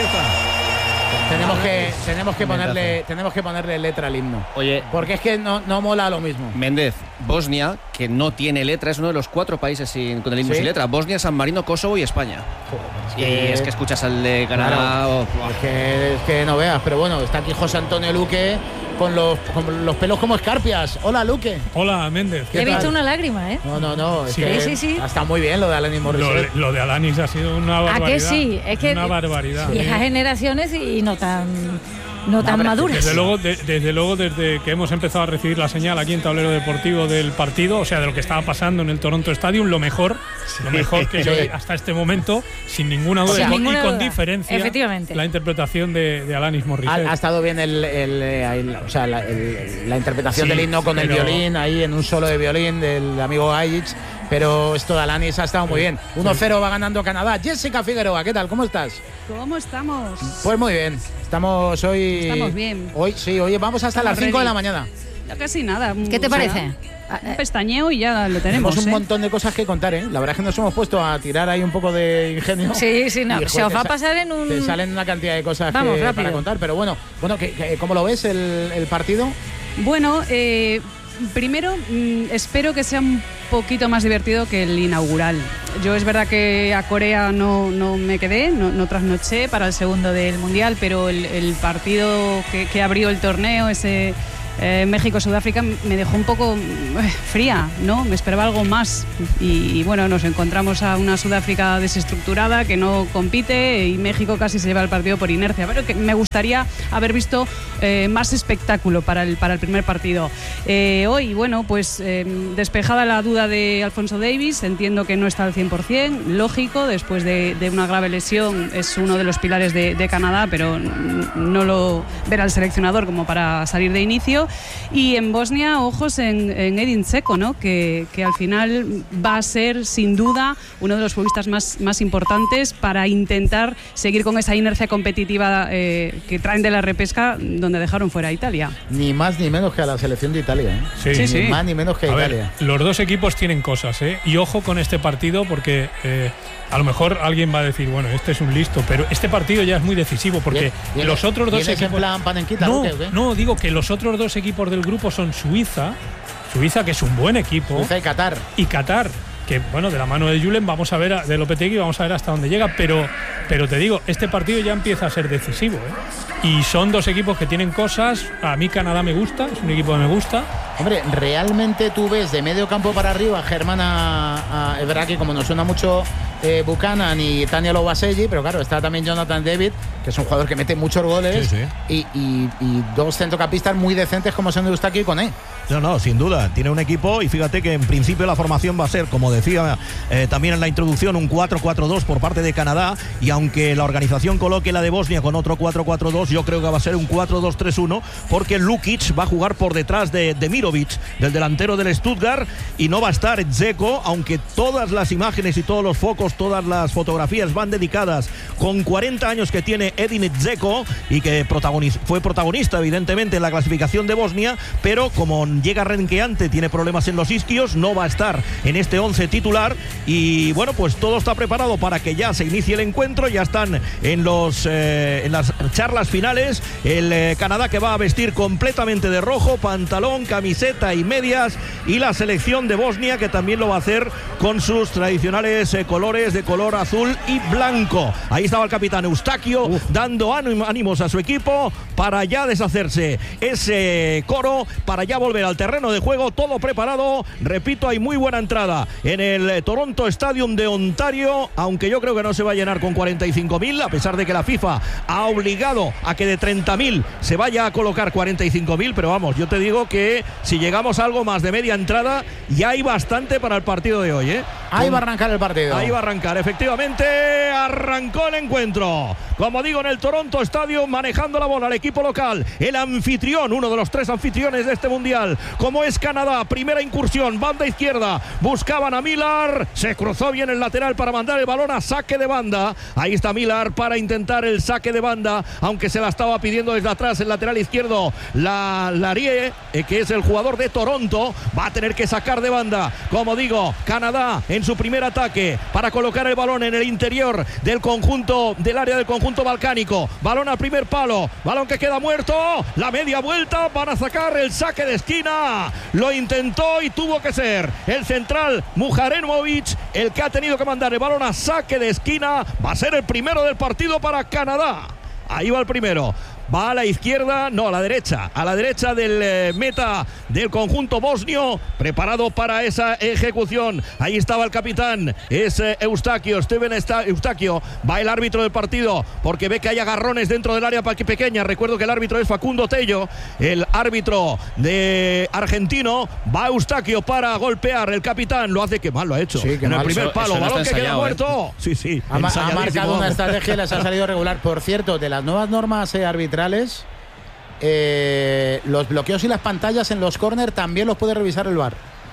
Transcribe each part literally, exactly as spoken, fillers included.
Huerta. Tenemos que, tenemos que ponerle, tenemos que ponerle letra al himno. Oye, porque es que no, no mola lo mismo. Méndez, Bosnia, que no tiene letra, es uno de los cuatro países sin, con el himno ¿Sí? sin letra. Bosnia, San Marino, Kosovo y España. Joder, es y que, es que escuchas al de Canadá. Claro, oh, es, que, es que no veas, pero bueno, está aquí José Antonio Luque con los, con los pelos como escarpias. Hola, Luque. Hola, Méndez. He visto una lágrima, ¿eh? No, no, no. Es Sí. que Sí, sí, sí. está muy bien lo de Alanis Lo, Morissette. lo de Alanis ha sido una barbaridad. ¿A que sí? Es que una barbaridad. viejas generaciones y no tan, no tan pero maduras. Desde luego, de- desde luego, desde que hemos empezado a recibir la señal aquí en Tablero Deportivo del partido, o sea, de lo que estaba pasando en el Toronto Stadium, lo mejor, lo mejor que yo he- hasta este momento, sin ninguna duda, Sin y con, ninguna y con duda. diferencia, Efectivamente. la interpretación de, de Alanis Morissette. Ha, ha estado bien el, el, eh, el- o sea, la, el- la interpretación Sí, del himno con el pero- violín, ahí en un solo de violín del amigo Gajic, pero esto de Alanis ha estado muy bien. uno cero va ganando Canadá. Jessica Figueroa, ¿qué tal? ¿Cómo estás? ¿Cómo estamos? Pues muy bien. Estamos hoy. Estamos bien. Hoy sí, hoy vamos hasta Estamos las cinco de la ready. mañana. Ya casi nada. ¿Qué te O sea, parece? Un pestañeo y ya lo tenemos. Tenemos un ¿eh? montón de cosas que contar, ¿eh? La verdad es que nos hemos puesto a tirar ahí un poco de ingenio. Sí, sí, no. Y, joder, Se os te va a sa- pasar en un. Te salen una cantidad de cosas Vamos, que- rápido. para contar, pero bueno, bueno, que, que- ¿cómo lo ves el, el partido? Bueno, eh, primero mm, espero que sea un poquito más divertido que el inaugural. Yo es verdad que a Corea no, no me quedé, no, no trasnoché para el segundo del Mundial, pero el, el partido que, que abrió el torneo, ese eh, México-Sudáfrica, me dejó un poco eh, fría, ¿no? Me esperaba algo más. Y, y bueno, nos encontramos a una Sudáfrica desestructurada que no compite y México casi se lleva el partido por inercia. Pero que me gustaría haber visto eh, más espectáculo para el, para el primer partido. Eh, hoy, bueno, pues eh, despejada la duda de Alfonso Davies, entiendo que no está al cien por ciento, lógico, después de, de una grave lesión, es uno de los pilares de, de Canadá, pero no lo verá el seleccionador como para salir de inicio. Y en Bosnia, ojos en, en Edin Dzeko, ¿no? que, que al final va a ser sin duda uno de los futbolistas más, más importantes para intentar seguir con esa inercia competitiva eh, que traen de la repesca, donde dejaron fuera a Italia. Ni más ni menos que a la selección de Italia, ¿eh? Sí. Sí, Ni sí. más ni menos que a A ver, Italia. los dos equipos tienen cosas, ¿eh? Y ojo con este partido porque eh, a lo mejor alguien va a decir, bueno, este es un listo, pero este partido ya es muy decisivo porque ¿Viene- los otros dos ¿vienes en equipos... plan panenquita, no, o qué, o qué? no, digo que los otros dos equipos del grupo son Suiza, Suiza que es un buen equipo, Suiza y Qatar. y Qatar, que bueno, de la mano de Julen vamos a ver, a- de Lopetegui vamos a ver hasta dónde llega, pero, pero te digo, este partido ya empieza a ser decisivo, ¿eh? Y son dos equipos que tienen cosas, a mí Canadá me gusta, es un equipo que me gusta. Hombre, realmente tú ves de medio campo para arriba Germán a, a- es verdad que como nos suena mucho eh, Buchanan y Tania Lobaselli, pero claro, está también Jonathan David, que es un jugador que mete muchos goles, Sí, Y, y- y dos centrocampistas muy decentes como son Eustaki y Koné. No, no, sin duda. Tiene un equipo y fíjate que en principio la formación va a ser, como decía eh, también en la introducción, un cuatro cuatro dos por parte de Canadá, y aunque la organización coloque la de Bosnia con otro cuatro cuatro dos, yo creo que va a ser un cuatro dos tres uno, porque Lukic va a jugar por detrás de, de Mirovic, del delantero del Stuttgart, y no va a estar Dzeko, aunque todas las imágenes y todos los focos, todas las fotografías van dedicadas con cuarenta años que tiene Edin Dzeko y que protagoniz- fue protagonista evidentemente en la clasificación de Bosnia, pero como llega renqueante, tiene problemas en los isquios, no va a estar en este once titular. Y bueno, pues todo está preparado para que ya se inicie el encuentro. Ya están en los eh, en las charlas finales el eh, Canadá, que va a vestir completamente de rojo, pantalón, camiseta y medias, y la selección de Bosnia, que también lo va a hacer con sus tradicionales eh, colores de color azul y blanco. Ahí estaba el capitán Eustakio Uf. dando ánimos a su equipo para ya deshacerse ese coro, para ya volver al terreno de juego, todo preparado. Repito, hay muy buena entrada en el Toronto Stadium de Ontario, aunque yo creo que no se va a llenar con cuarenta y cinco mil, a pesar de que la FIFA ha obligado a que de treinta mil se vaya a colocar cuarenta y cinco mil, pero vamos, yo te digo que si llegamos a algo más de media entrada, ya hay bastante para el partido de hoy, ¿eh? Ahí Con... va a arrancar el partido. Ahí va a arrancar, efectivamente, arrancó el encuentro. Como digo, en el Toronto Stadium, manejando la bola el equipo local, el anfitrión, uno de los tres anfitriones de este mundial, rival, como es Canadá. Primera incursión, banda izquierda, buscaban a Millar, se cruzó bien el lateral para mandar el balón a saque de banda. Ahí está Millar para intentar el saque de banda, aunque se la estaba pidiendo desde atrás el lateral izquierdo, la Larie, eh, que es el jugador de Toronto. Va a tener que sacar de banda, como digo, Canadá en su primer ataque para colocar el balón en el interior del conjunto, del área del conjunto balcánico. Balón al primer palo, balón que queda muerto, la media vuelta para sacar el saque de esquina. Lo intentó y tuvo que ser el central Mujaremovic el que ha tenido que mandar el balón a saque de esquina. Va a ser el primero del partido para Canadá. Ahí va el primero. Va a la izquierda, no, a la derecha, a la derecha del eh, meta del conjunto bosnio, preparado para esa ejecución. Ahí estaba el capitán, es eh, Eustaquio, Steven Eustaquio. Va el árbitro del partido, porque ve que hay agarrones dentro del área pequeña. Recuerdo que el árbitro es Facundo Tello, el árbitro de argentino. Va Eustaquio para golpear, el capitán lo hace, que mal lo ha hecho. Sí, que en mal. el primer Eso, palo, eso no balón está que queda ensayado, muerto. ¿eh? Sí, sí. Ha, ha marcado una vamos. estrategia y les ha salido regular. Por cierto, de las nuevas normas eh, arbitrales, eh, los bloqueos y las pantallas en los córner también los puede revisar el V A R.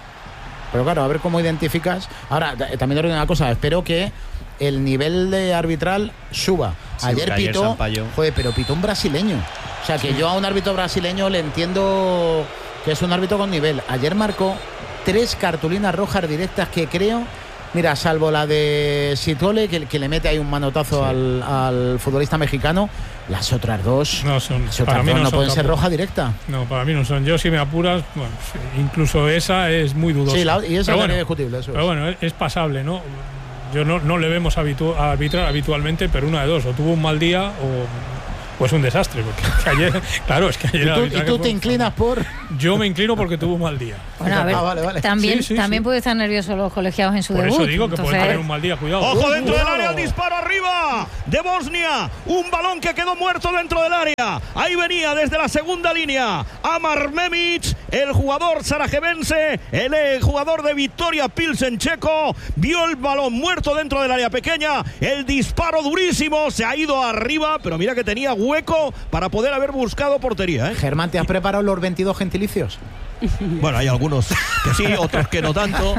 Pero claro, a ver cómo identificas. Ahora, también te digo una cosa, espero que el nivel de arbitral suba. Sí, ayer ayer pitó, joder, pero pitó un brasileño. O sea, que sí. Yo a un árbitro brasileño le entiendo que es un árbitro con nivel. Ayer marcó tres cartulinas rojas directas que creo... Mira, salvo la de Sitole, que, que le mete ahí un manotazo sí. al, al futbolista mexicano, las otras dos no, son, las otras para mí dos no, no son pueden ser tampoco. roja directa. No, para mí no son. Yo, si me apuras, bueno, incluso esa es muy dudosa. Sí, la, y esa pero es bueno, discutible. Eso pero es. bueno, es, es pasable, ¿no? Yo no, no le vemos habitu a arbitrar habitualmente, pero una de dos, o tuvo un mal día o... Pues un desastre, porque ayer, claro, es que ayer... ¿Y tú, y tú te inclinas por...? Yo me inclino porque tuvo un mal día. Bueno, a ver, ah, vale, vale. también, sí, sí, también sí. puede estar nerviosos los colegiados en su Por debut. eso digo que entonces... pueden tener un mal día, cuidado. Ojo dentro uh, del área, el disparo arriba de Bosnia, un balón que quedó muerto dentro del área. Ahí venía desde la segunda línea Amar Memic, el jugador sarajevense, el jugador de Victoria Pilsen checo, vio el balón muerto dentro del área pequeña, el disparo durísimo, se ha ido arriba, pero mira que tenía hueco para poder haber buscado portería, ¿eh? Germán, ¿te has preparado los veintidós gentilicios? Bueno, hay algunos que sí, otros que no tanto,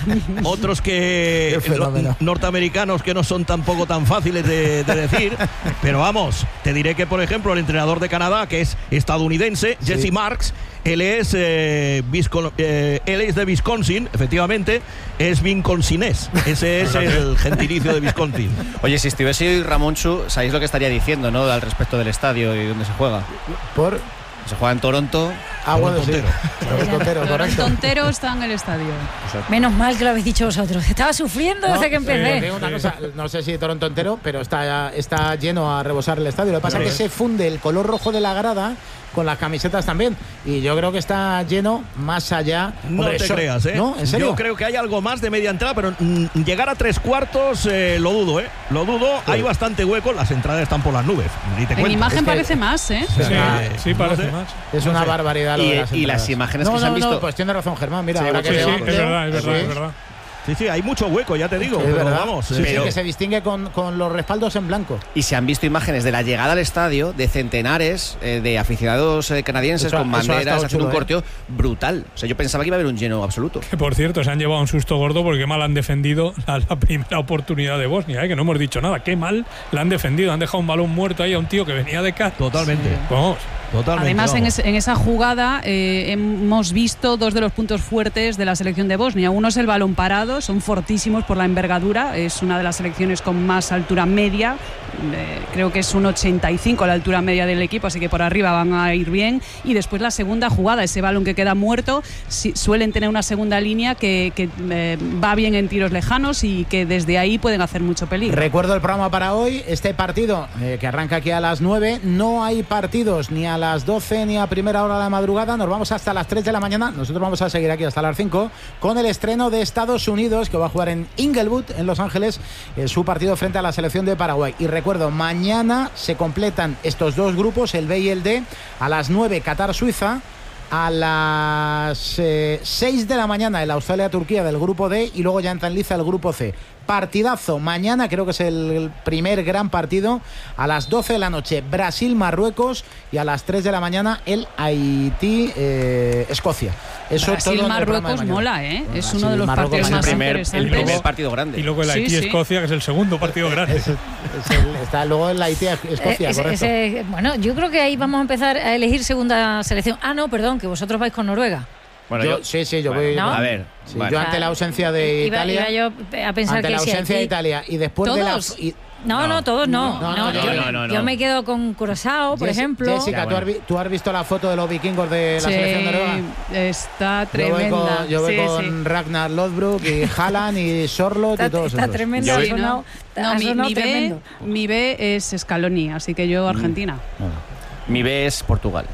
otros que no, norteamericanos que no son tampoco tan fáciles de, de decir, pero vamos, te diré que por ejemplo el entrenador de Canadá, que es estadounidense, sí. Jesse Marks, él es eh, Viscon, eh, él es de Wisconsin, efectivamente, es vinconsinés, ese es el gentilicio de Wisconsin. Oye, si estuviese hoy Ramonchu, sabéis lo que estaría diciendo, ¿no? Al respecto del estadio y dónde se juega. Por... Se juega en Toronto. Ah, bueno, sí. Tontero, correcto. Tontero está en el estadio. Menos mal que lo habéis dicho vosotros. Estaba sufriendo no, desde que empecé. Sí, una cosa, no sé si Toronto entero, pero está, está lleno a rebosar el estadio. Lo que pasa es que se funde el color rojo de la grada con las camisetas también. Y yo creo que está lleno más allá. No Hombre, te eso, creas, ¿eh? ¿no? ¿En serio? Yo creo que hay algo más de media entrada, pero mm, llegar a tres cuartos eh, lo dudo, ¿eh? Lo dudo. Sí. Hay bastante hueco. Las entradas están por las nubes. Ni te en cuento. imagen es que... parece más, ¿eh? Sí, sí, ah, sí parece no sé. más. Es una no sé. barbaridad. Lo y, de las y las imágenes no, que no, se han no, visto. pues tiene razón, Germán. Mira, sí, ahora sí, que sí, veo, es verdad, es verdad, sí. es verdad. Sí, sí, hay mucho hueco, ya te digo. Es pero verdad. vamos, sí, pero... sí, que se distingue con, con los respaldos en blanco. Y se han visto imágenes de la llegada al estadio de centenares eh, de aficionados eh, canadienses eso, con banderas, haciendo chulo, un ¿eh? corteo brutal. O sea, yo pensaba que iba a haber un lleno absoluto. Que por cierto, se han llevado un susto gordo porque qué mal han defendido la, la primera oportunidad de Bosnia, ¿eh? Que no hemos dicho nada. Qué mal la han defendido. Han dejado un balón muerto ahí a un tío que venía de casa. Totalmente. Sí. Vamos. Totalmente, Además, en, vamos. es, en esa jugada eh, hemos visto dos de los puntos fuertes de la selección de Bosnia. Uno es el balón parado, son fortísimos por la envergadura. Es una de las selecciones con más altura media. Eh, creo que es un ochenta y cinco la altura media del equipo, así que por arriba van a ir bien. Y después la segunda jugada, ese balón que queda muerto, si, suelen tener una segunda línea que, que eh, va bien en tiros lejanos y que desde ahí pueden hacer mucho peligro. Recuerdo el programa para hoy, este partido eh, que arranca aquí a las nueve, no hay partidos ni a las doce ni a primera hora de la madrugada, nos vamos hasta las tres de la mañana, nosotros vamos a seguir aquí hasta las cinco con el estreno de Estados Unidos, que va a jugar en Inglewood, en Los Ángeles, eh, su partido frente a la selección de Paraguay. Y recuerdo, mañana se completan estos dos grupos, el B y el D, a las nueve Qatar-Suiza, a las eh, seis de la mañana el Australia-Turquía del grupo D y luego ya entra en liza el grupo C. Partidazo. Mañana creo que es el primer gran partido a las doce de la noche. Brasil-Marruecos y a las tres de la mañana el Haití-Escocia. Eh, Eso Brasil-Marruecos mola, ¿eh? Bueno, es uno de los Marruecos partidos el más primer, interesantes. el primer partido grande. Y luego el Sí, Haití-Escocia, sí. que es el segundo partido grande. Es, es el, está luego el Haití-Escocia, Eh, ese- correcto. ese- bueno, yo creo que ahí vamos a empezar a elegir segunda selección. Ah, no, perdón, que vosotros vais con Noruega. Bueno, Yo- yo, sí, sí, yo bueno, voy. ¿No? A ver, Sí, bueno. yo ante la ausencia de iba, Italia. iba yo a pensar ante que la si ausencia de Haití- Italia y después de la. ¿Todos? y- No, no, No. todos no. No, No, no, yo, no, no, no. yo me quedo con Curazao, por Jess- ejemplo. Jessica, Ya, ¿tú, has bueno. vi- ¿tú has visto la foto de los vikingos de la Sí, selección noruega? está Yo voy tremenda. con, yo voy Sí, con sí. Ragnar Lodbrok y Haaland y Sorlot y Está, todos está esos. tremendo, Yo ha vi- sonado, No, ha mi, sonado mi, B, tremendo. mi B es Scaloni, así que yo Argentina. Mi B es Portugal.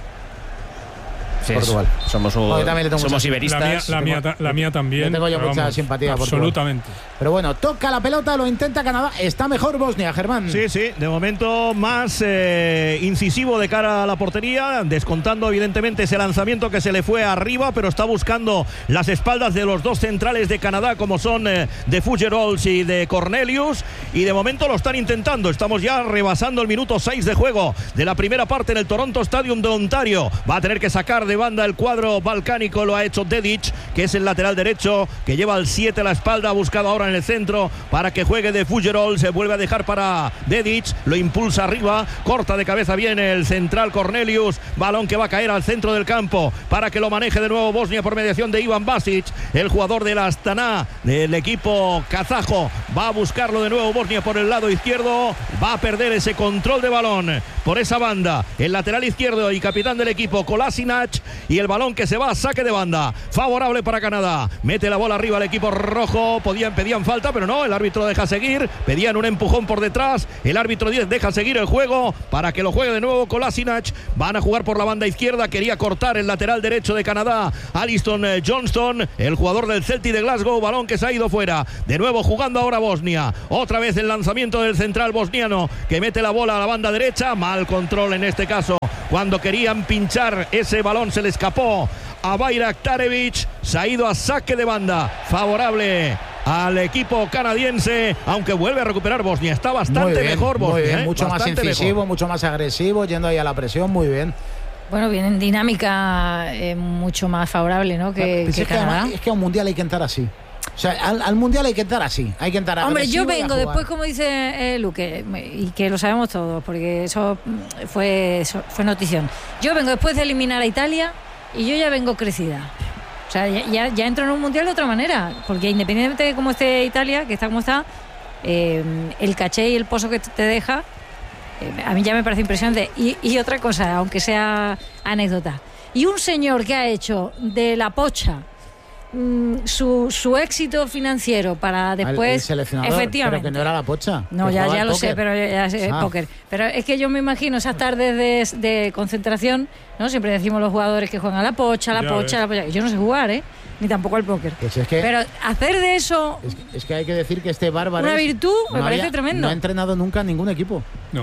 Sí, es- Portugal. Somos, un- Bueno, yo también le tengo somos mucha- La mía, iberistas. la, mía, ta- la mía también. le tengo yo pero mucha simpatía por Portugal. Absolutamente. Pero bueno, toca la pelota, lo intenta Canadá. Está mejor Bosnia, Germán. Sí, sí, de momento más eh, incisivo de cara a la portería, descontando evidentemente ese lanzamiento que se le fue arriba, pero está buscando las espaldas de los dos centrales de Canadá, como son eh, de Fugerols y de Cornelius, y de momento lo están intentando. Estamos ya rebasando el minuto seis de juego de la primera parte en el Toronto Stadium de Ontario. Va a tener que sacar de banda el cuadro balcánico, lo ha hecho Dedic, que es el lateral derecho, que lleva al siete a la espalda, ha buscado ahora en el centro para que juegue de Fugerol, se vuelve a dejar para Dedic, lo impulsa arriba, corta de cabeza bien el central Cornelius, balón que va a caer al centro del campo para que lo maneje de nuevo Bosnia por mediación de Ivan Basic, el jugador del Astana del equipo kazajo, va a buscarlo de nuevo Bosnia por el lado izquierdo, va a perder ese control de balón por esa banda, el lateral izquierdo y capitán del equipo Kolasinac, y el balón que se va a saque de banda, favorable para Canadá, mete la bola arriba al equipo rojo, podían, pedían falta pero no, el árbitro deja seguir, pedían un empujón por detrás, el árbitro diez deja seguir el juego para que lo juegue de nuevo Kolasinac, van a jugar por la banda izquierda, quería cortar el lateral derecho de Canadá, Aliston Johnston, el jugador del Celtic de Glasgow, balón que se ha ido fuera, de nuevo jugando ahora Bosnia, otra vez el lanzamiento del central bosniano, que mete la bola a la banda derecha, mal control en este caso, cuando querían pinchar ese balón se le escapó a Bayraktarevic, se ha ido a saque de banda, favorable al equipo canadiense, aunque vuelve a recuperar Bosnia, está bastante Muy bien, mejor Bosnia, muy bien, ¿eh? mucho Bastante más incisivo, mejor. mucho más agresivo, yendo ahí a la presión, muy bien. Bueno, viene en dinámica eh, mucho más favorable, ¿no? Que, Pues que es, que Canadá. además, es que a un mundial hay que entrar así. O sea, al, al mundial hay que entrar así. Hay que entrar Hombre, yo agresivo y a vengo jugar. después, como dice eh, Luque, y que lo sabemos todos, porque eso mm, fue, eso fue notición. Yo vengo después de eliminar a Italia y yo ya vengo crecida. O sea, ya, ya, ya entro en un mundial de otra manera, porque independientemente de cómo esté Italia, que está como está, eh, el caché y el pozo que te deja, eh, a mí ya me parece impresionante. Y, y otra cosa, aunque sea anécdota, y un señor que ha hecho de la pocha mm, su, su éxito financiero para después, Al- el seleccionador, efectivamente, pero que no era la pocha. no, que ya, jugaba ya al lo póker. sé, pero ya sé, Ah. póker. Pero es que yo me imagino esas tardes de, de concentración, ¿no? Siempre decimos los jugadores que juegan a la pocha, a la Ya pocha, a la pocha. Yo no sé jugar, ¿eh? Ni tampoco al póker. Pues es que, Pero hacer de eso es, que- es que hay que decir que este bárbaro una virtud me parece había- tremendo. No ha entrenado nunca en ningún equipo. No.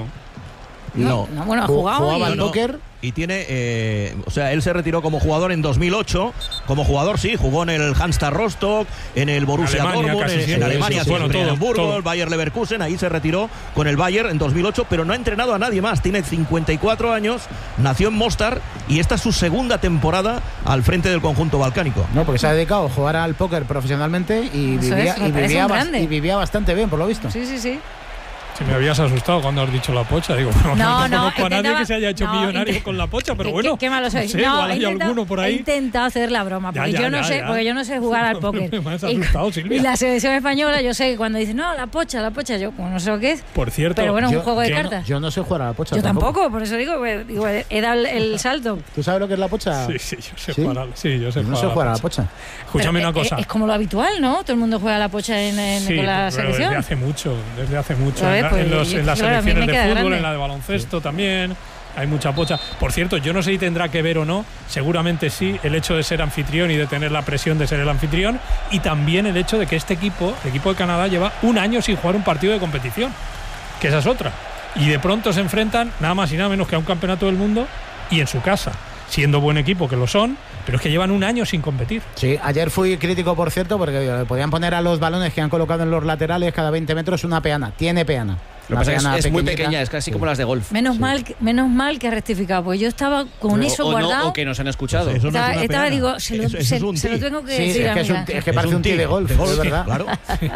No. No, bueno, ha Ju- jugado jugaba y- al No, no. póker. Y tiene, eh, o sea, él se retiró como jugador en dos mil ocho. Como jugador, sí, jugó en el Hansa Rostock, en el Borussia Alemania, Dortmund, casi en, en siempre, Alemania, sí, sí, siempre, bueno, en todo, Hamburgo, todo. el Bayer Leverkusen. Ahí se retiró con el Bayer en dos mil ocho, pero no ha entrenado a nadie más. Tiene cincuenta y cuatro años, nació en Mostar y esta es su segunda temporada al frente del conjunto balcánico. No, porque se ha dedicado a jugar al póker profesionalmente y, Eso vivía, es, me y, parece vivía, un bas- grande. y vivía bastante bien, por lo visto. Sí, sí, sí. Si me habías asustado cuando has dicho la pocha, digo, bueno, No, no, no, conozco a nadie intentaba- que se haya hecho no, millonario inte- con la pocha, pero Qué- bueno. Qué, qué malo soy. No sé, No, igual he hay intentado- alguno por he ahí. intentado hacer la broma, Ya, porque ya, yo no ya, sé, ya. porque yo no sé jugar al póker. Me has Y- asustado, Silvia. Y la selección española, yo sé que cuando dicen, no, la pocha, la pocha, yo como no sé lo que es. Por cierto, Pero bueno, es Yo- un juego de yo no- cartas. Yo no sé jugar a la pocha. Yo tampoco, por eso digo, pues, digo, he dado el, el salto. ¿Tú sabes lo que es la pocha? Sí, sí, yo sé ¿Sí? jugar a, sí, yo sé Yo no jugar sé a la jugar a la pocha. pocha. Escúchame Pero una es- cosa. Es, como lo habitual, ¿no? Todo el mundo juega la pocha en, en- Sí, con la pero selección. desde hace mucho, desde hace mucho. A ver, en, la- pues, en los- yo- en las claro, a mí me selecciones de queda fútbol, grande. en la de baloncesto también, hay mucha pocha. Por cierto, yo no sé si tendrá que ver o no, seguramente sí, el hecho de ser anfitrión y de tener la presión de ser el anfitrión, y también el hecho de que este equipo, el equipo de Canadá, lleva un año sin jugar un partido de competición, que esa es otra. Y de pronto se enfrentan nada más y nada menos que a un campeonato del mundo y en su casa. siendo buen equipo, que lo son, pero es que llevan un año sin competir. Sí, ayer fui crítico, por cierto, porque podían poner a los balones que han colocado en los laterales cada veinte metros una peana. Tiene peana. Lo que pasa es que es muy pequeña, es casi sí. como las de golf. Menos, sí. mal, menos mal que ha rectificado, porque yo estaba con no, eso o guardado. No, o que nos han escuchado. Pues estaba, no estaba digo, se lo, eso, eso se, es un se lo tengo que sí, decir. Es que, es, un, es que parece es un tee de golf, de golf, es verdad. Claro.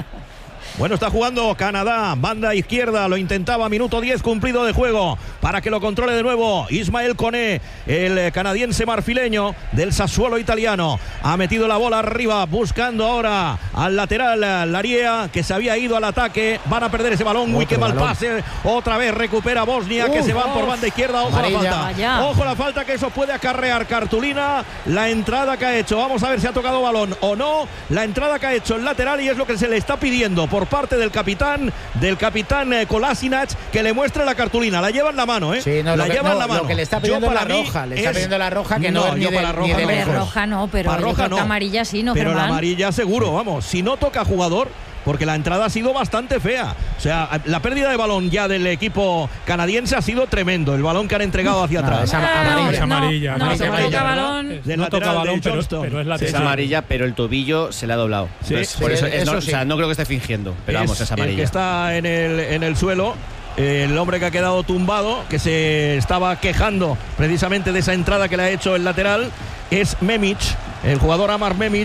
Bueno, está jugando Canadá, banda izquierda, lo intentaba, minuto diez cumplido de juego, para que lo controle de nuevo Ismael Koné, el canadiense marfileño del Sassuolo italiano. Ha metido la bola arriba, buscando ahora al lateral Lariea, que se había ido al ataque. Van a perder ese balón, uy, qué mal balón. Pase, otra vez recupera Bosnia, uh, que se van oh. por banda izquierda. Ojo Amarilla. la falta, Vaya. ojo la falta, que eso puede acarrear cartulina. La entrada que ha hecho, vamos a ver si ha tocado balón o no. La entrada que ha hecho el lateral, y es lo que se le está pidiendo por parte del capitán, del capitán eh, Kolasinac, que le muestre la cartulina. La lleva en la mano, ¿eh? Sí, no, la que, lleva no, en la mano. Lo que le está pidiendo la roja, le está pidiendo la roja, que no, no es ni de, para roja, ni de no. lejos. roja no, pero para roja no. amarilla sí, no. Pero Germán. la amarilla seguro, vamos. Si no toca jugador, porque la entrada ha sido bastante fea. O sea, la pérdida de balón ya del equipo canadiense ha sido tremendo. El balón que han entregado hacia no, atrás. Es amarilla. Es amarilla. No, no, no, no, no toca balón. No toca balón, pero, pero es la es amarilla, pero el tobillo se le ha doblado. Sí, Entonces, sí, por eso, es, eso no, sí. O sea, no creo que esté fingiendo, pero es, vamos, es amarilla. El que está en el, en el suelo, el hombre que ha quedado tumbado, que se estaba quejando precisamente de esa entrada que le ha hecho el lateral, es Memic, el jugador Amar Memic,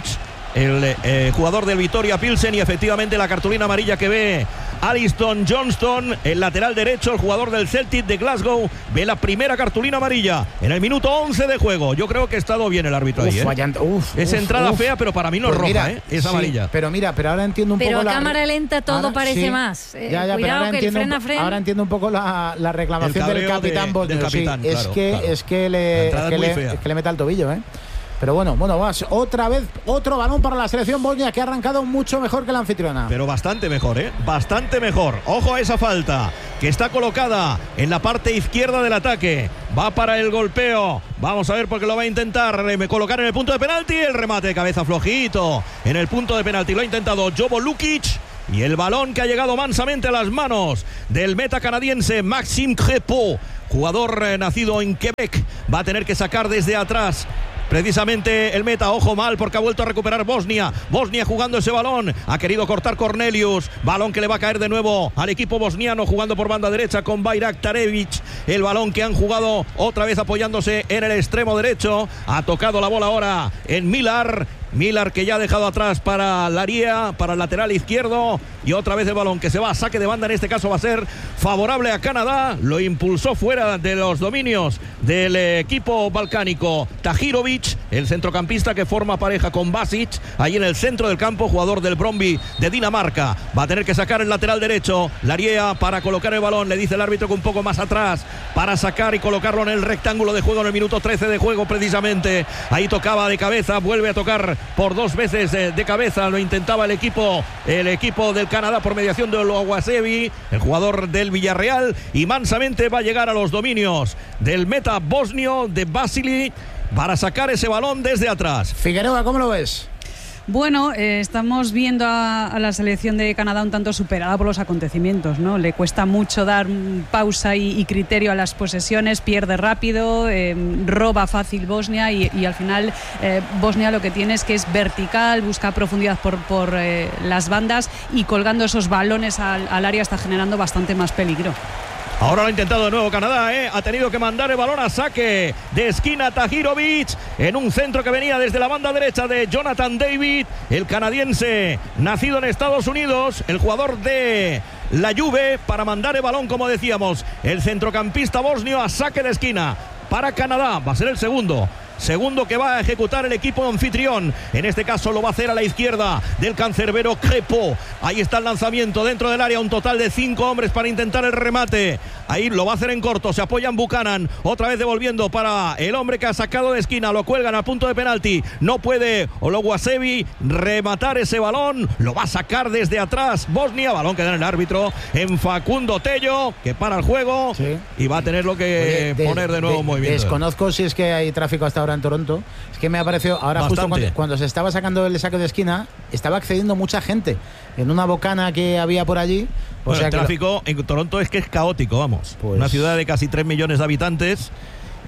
el eh, jugador del Vitoria Pilsen, y efectivamente la cartulina amarilla que ve Aliston Johnston, el lateral derecho, el jugador del Celtic de Glasgow, ve la primera cartulina amarilla en el minuto once de juego. Yo creo que ha estado bien el árbitro uf, ahí, ¿eh? Vayant, uf, es uf, entrada uf. fea, pero para mí no pues es roja, mira, ¿eh? Es sí, amarilla. Pero mira, pero ahora entiendo un pero poco la... Pero a cámara lenta todo ahora, parece sí. más. Eh, ya, ya, cuidado ahora que entiendo, el frena frena. Ahora entiendo un poco la, la reclamación del capitán Bosnio. Sí, claro, es, que, claro. es, que le, es, que le, es que le meta el tobillo, ¿eh? Pero bueno, bueno, vas otra vez, otro balón para la selección bosnia, que ha arrancado mucho mejor que la anfitriona. Pero bastante mejor, ¿eh? Bastante mejor. Ojo a esa falta, que está colocada en la parte izquierda del ataque. Va para el golpeo. Vamos a ver, porque lo va a intentar colocar en el punto de penalti. El remate de cabeza flojito en el punto de penalti. Lo ha intentado Jovo Lukic. Y el balón que ha llegado mansamente a las manos del meta canadiense Maxime Crépeau, jugador eh, nacido en Quebec. Va a tener que sacar desde atrás precisamente el meta. Ojo mal, porque ha vuelto a recuperar Bosnia. Bosnia jugando ese balón. Ha querido cortar Cornelius. Balón que le va a caer de nuevo al equipo bosniano, jugando por banda derecha con Bayrak Tarevic. El balón que han jugado otra vez apoyándose en el extremo derecho. Ha tocado la bola ahora en Milar. Milar, que ya ha dejado atrás para Lariea, para el lateral izquierdo, y otra vez el balón que se va a saque de banda. En este caso va a ser favorable a Canadá. Lo impulsó fuera de los dominios del equipo balcánico Tahirovic, el centrocampista que forma pareja con Basic, ahí en el centro del campo, jugador del Brøndby de Dinamarca. Va a tener que sacar el lateral derecho Lariea para colocar el balón. Le dice el árbitro que un poco más atrás para sacar y colocarlo en el rectángulo de juego en el minuto trece de juego precisamente. Ahí tocaba de cabeza, vuelve a tocar por dos veces de cabeza. Lo intentaba el equipo el equipo del Canadá por mediación de Oluwasevi, el jugador del Villarreal, y mansamente va a llegar a los dominios del meta bosnio de Vasili para sacar ese balón desde atrás. Figueroa, ¿cómo lo ves? Bueno, eh, estamos viendo a, a la selección de Canadá un tanto superada por los acontecimientos, ¿no? Le cuesta mucho dar pausa y, y criterio a las posesiones, pierde rápido, eh, roba fácil Bosnia, y, y al final eh, Bosnia lo que tiene es que es vertical, busca profundidad por, por eh, las bandas, y colgando esos balones al, al área está generando bastante más peligro. Ahora lo ha intentado de nuevo Canadá, ¿eh? Ha tenido que mandar el balón a saque de esquina Tahirovic en un centro que venía desde la banda derecha de Jonathan David, el canadiense nacido en Estados Unidos, el jugador de la Juve, para mandar el balón, como decíamos, el centrocampista bosnio a saque de esquina para Canadá. Va a ser el segundo. Segundo que va a ejecutar el equipo anfitrión. En este caso lo va a hacer a la izquierda del cancerbero Crépeau. Ahí está el lanzamiento dentro del área. Un total de cinco hombres para intentar el remate. Ahí lo va a hacer en corto. Se apoya en Buchanan. Otra vez devolviendo para el hombre que ha sacado de esquina. Lo cuelgan al punto de penalti. No puede Oluwasevi rematar ese balón. Lo va a sacar desde atrás Bosnia. Balón que da el árbitro en Facundo Tello, que para el juego, sí, y va a tenerlo que Oye, de, poner de nuevo en movimiento. Desconozco si es que hay tráfico hasta ahora en Toronto. Es que me ha parecido ahora Bastante. justo cuando, cuando se estaba sacando el saque de esquina, estaba accediendo mucha gente en una bocana que había por allí. O bueno, sea el tráfico lo... en Toronto es que es caótico, vamos. Pues... una ciudad de casi tres millones de habitantes.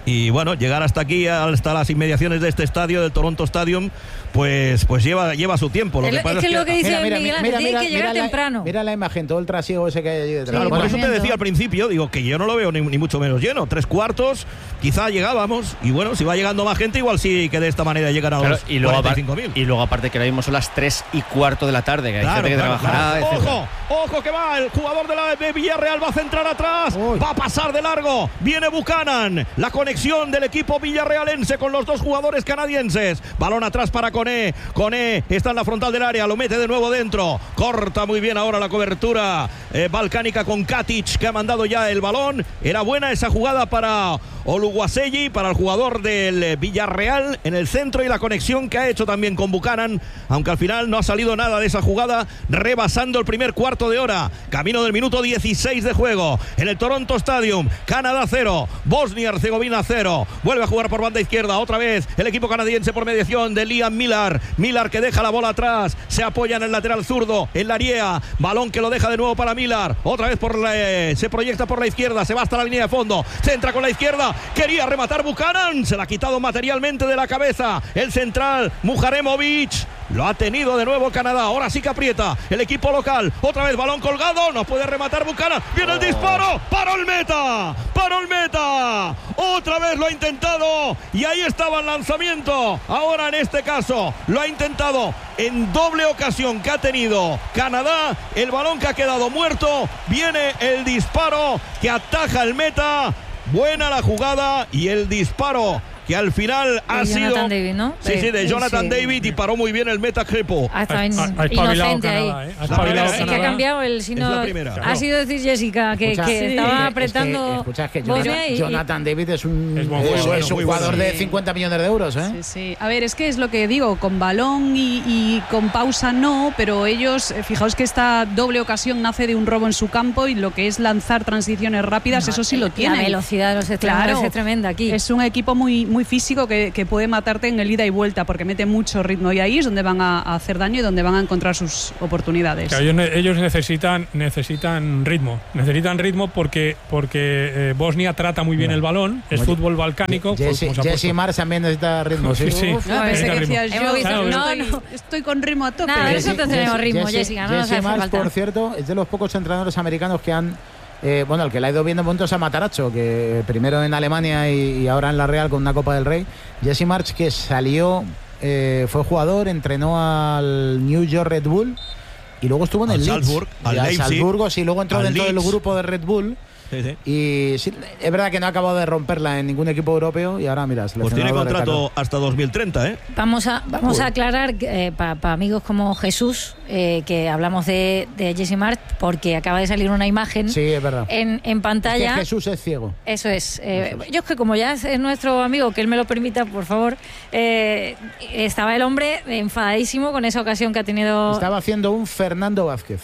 y bueno, llegar hasta aquí, hasta las inmediaciones de este estadio, del Toronto Stadium, pues pues lleva lleva su tiempo. Lo el, que pasa es que, es que lo que dice mira, Miguel mira, Ángel, mira, tiene que llegar mira temprano. La, mira la imagen, todo el trasiego ese que hay allí detrás. Claro, por bueno, eso te decía al principio, digo que yo no lo veo ni, ni mucho menos lleno. Tres cuartos, quizá llegábamos, y bueno, si va llegando más gente, igual sí que de esta manera llegan a claro, los y luego cuarenta y cinco mil. Y luego aparte que ahora mismo son las tres y cuarto de la tarde, que hay Claro, gente que claro, trabajará. claro. etcétera. Ojo, ojo que va el jugador de la de Villarreal, va a centrar atrás, Uy. va a pasar de largo, viene Buchanan, la conexión del equipo villarrealense con los dos jugadores canadienses, balón atrás para Koné, Koné está en la frontal del área, lo mete de nuevo dentro, corta muy bien ahora la cobertura eh, balcánica con Katic, que ha mandado ya el balón. Era buena esa jugada para Oluwaseyi, para el jugador del Villarreal en el centro, y la conexión que ha hecho también con Buchanan, aunque al final no ha salido nada de esa jugada, rebasando el primer cuarto de hora, camino del minuto dieciséis de juego en el Toronto Stadium. Canadá cero, Bosnia-Herzegovina cero, vuelve a jugar por banda izquierda otra vez el equipo canadiense por mediación de Liam Millar, Millar que deja la bola atrás, se apoya en el lateral zurdo, en la área, balón que lo deja de nuevo para Millar, otra vez por la, eh, se proyecta por la izquierda, se va hasta la línea de fondo, centra con la izquierda, quería rematar Buchanan, se la ha quitado materialmente de la cabeza el central Mujaremovic. Lo ha tenido de nuevo Canadá, ahora sí que aprieta el equipo local, otra vez balón colgado, no puede rematar Buchanan, viene el disparo, paró el meta, paró el meta, otra vez lo ha intentado, y ahí estaba el lanzamiento, ahora en este caso lo ha intentado en doble ocasión que ha tenido Canadá, el balón que ha quedado muerto, viene el disparo que ataja el meta, buena la jugada y el disparo que al final ha de sido Jonathan David, ¿no? sí, sí, de Jonathan sí. David, y paró muy bien el meta Crepo. Ah, está Ha- in- ha espabilado inocente ahí. Canadá, ¿eh? Ha La espabilado primera, Es que ha Canadá. cambiado el signo. Es la primera. Ha sido decir Jessica que, Escucha, que sí, estaba es que- apretando. escucha, es que Bosnia Jonathan, y- Jonathan David es un, Es muy es- bueno, es un muy jugador bueno. de Sí. cincuenta millones de euros, ¿eh? Sí, sí. A ver, es que es lo que digo, con balón y, y con pausa no, pero ellos, eh, fijaos que esta doble ocasión nace de un robo en su campo, y lo que es lanzar transiciones rápidas, No, eso sí lo La tienen. velocidad de los extremidades Claro. es tremenda aquí. Es un equipo muy, muy físico que, que puede matarte en el ida y vuelta, porque mete mucho ritmo, y ahí es donde van a, a hacer daño y donde van a encontrar sus oportunidades. Claro, ellos, ne- ellos necesitan necesitan ritmo, necesitan ritmo porque porque eh, Bosnia trata muy bien Mira. el balón, es Como fútbol balcánico. pues, Jesse, como se ha Jesse puesto. Mars también necesita ritmo, sí. Sí, sí. Uf. No, pensé Necesita que ritmo. decías Hemos yo, visto- claro, no, estoy, no. estoy con ritmo a tope. Nada, Jesse- nosotros tenemos Jesse- ritmo, Jesse- Jessica, no nos Jesse hace Mars, falta. por cierto, es de los pocos entrenadores americanos que han eh, bueno, el que le ha ido viendo momentos a Matarazzo, que primero en Alemania y, y ahora en la Real con una Copa del Rey. Jesse March, que salió, eh, fue jugador, entrenó al New York Red Bull y luego estuvo en Al el Leeds. Salzburg, al Y al Leipzig, Salzburgo, sí, luego entró al dentro del Leeds. grupo de Red Bull. Sí, sí. Y sí, es verdad que no ha acabado de romperla en ningún equipo europeo, y ahora mira, Pues tiene seleccionador contrato destacado. hasta dos mil treinta, ¿eh? Vamos a, vamos Uy. a aclarar eh, para amigos como Jesús, eh, que hablamos de, de Jesse Mart, porque acaba de salir una imagen Sí, es verdad. en, en Es pantalla. que Jesús es ciego. Eso es. Eh, yo es que como ya es, es nuestro amigo, que él me lo permita, por favor, eh, estaba el hombre enfadadísimo con esa ocasión que ha tenido. Estaba haciendo un Fernando Vázquez.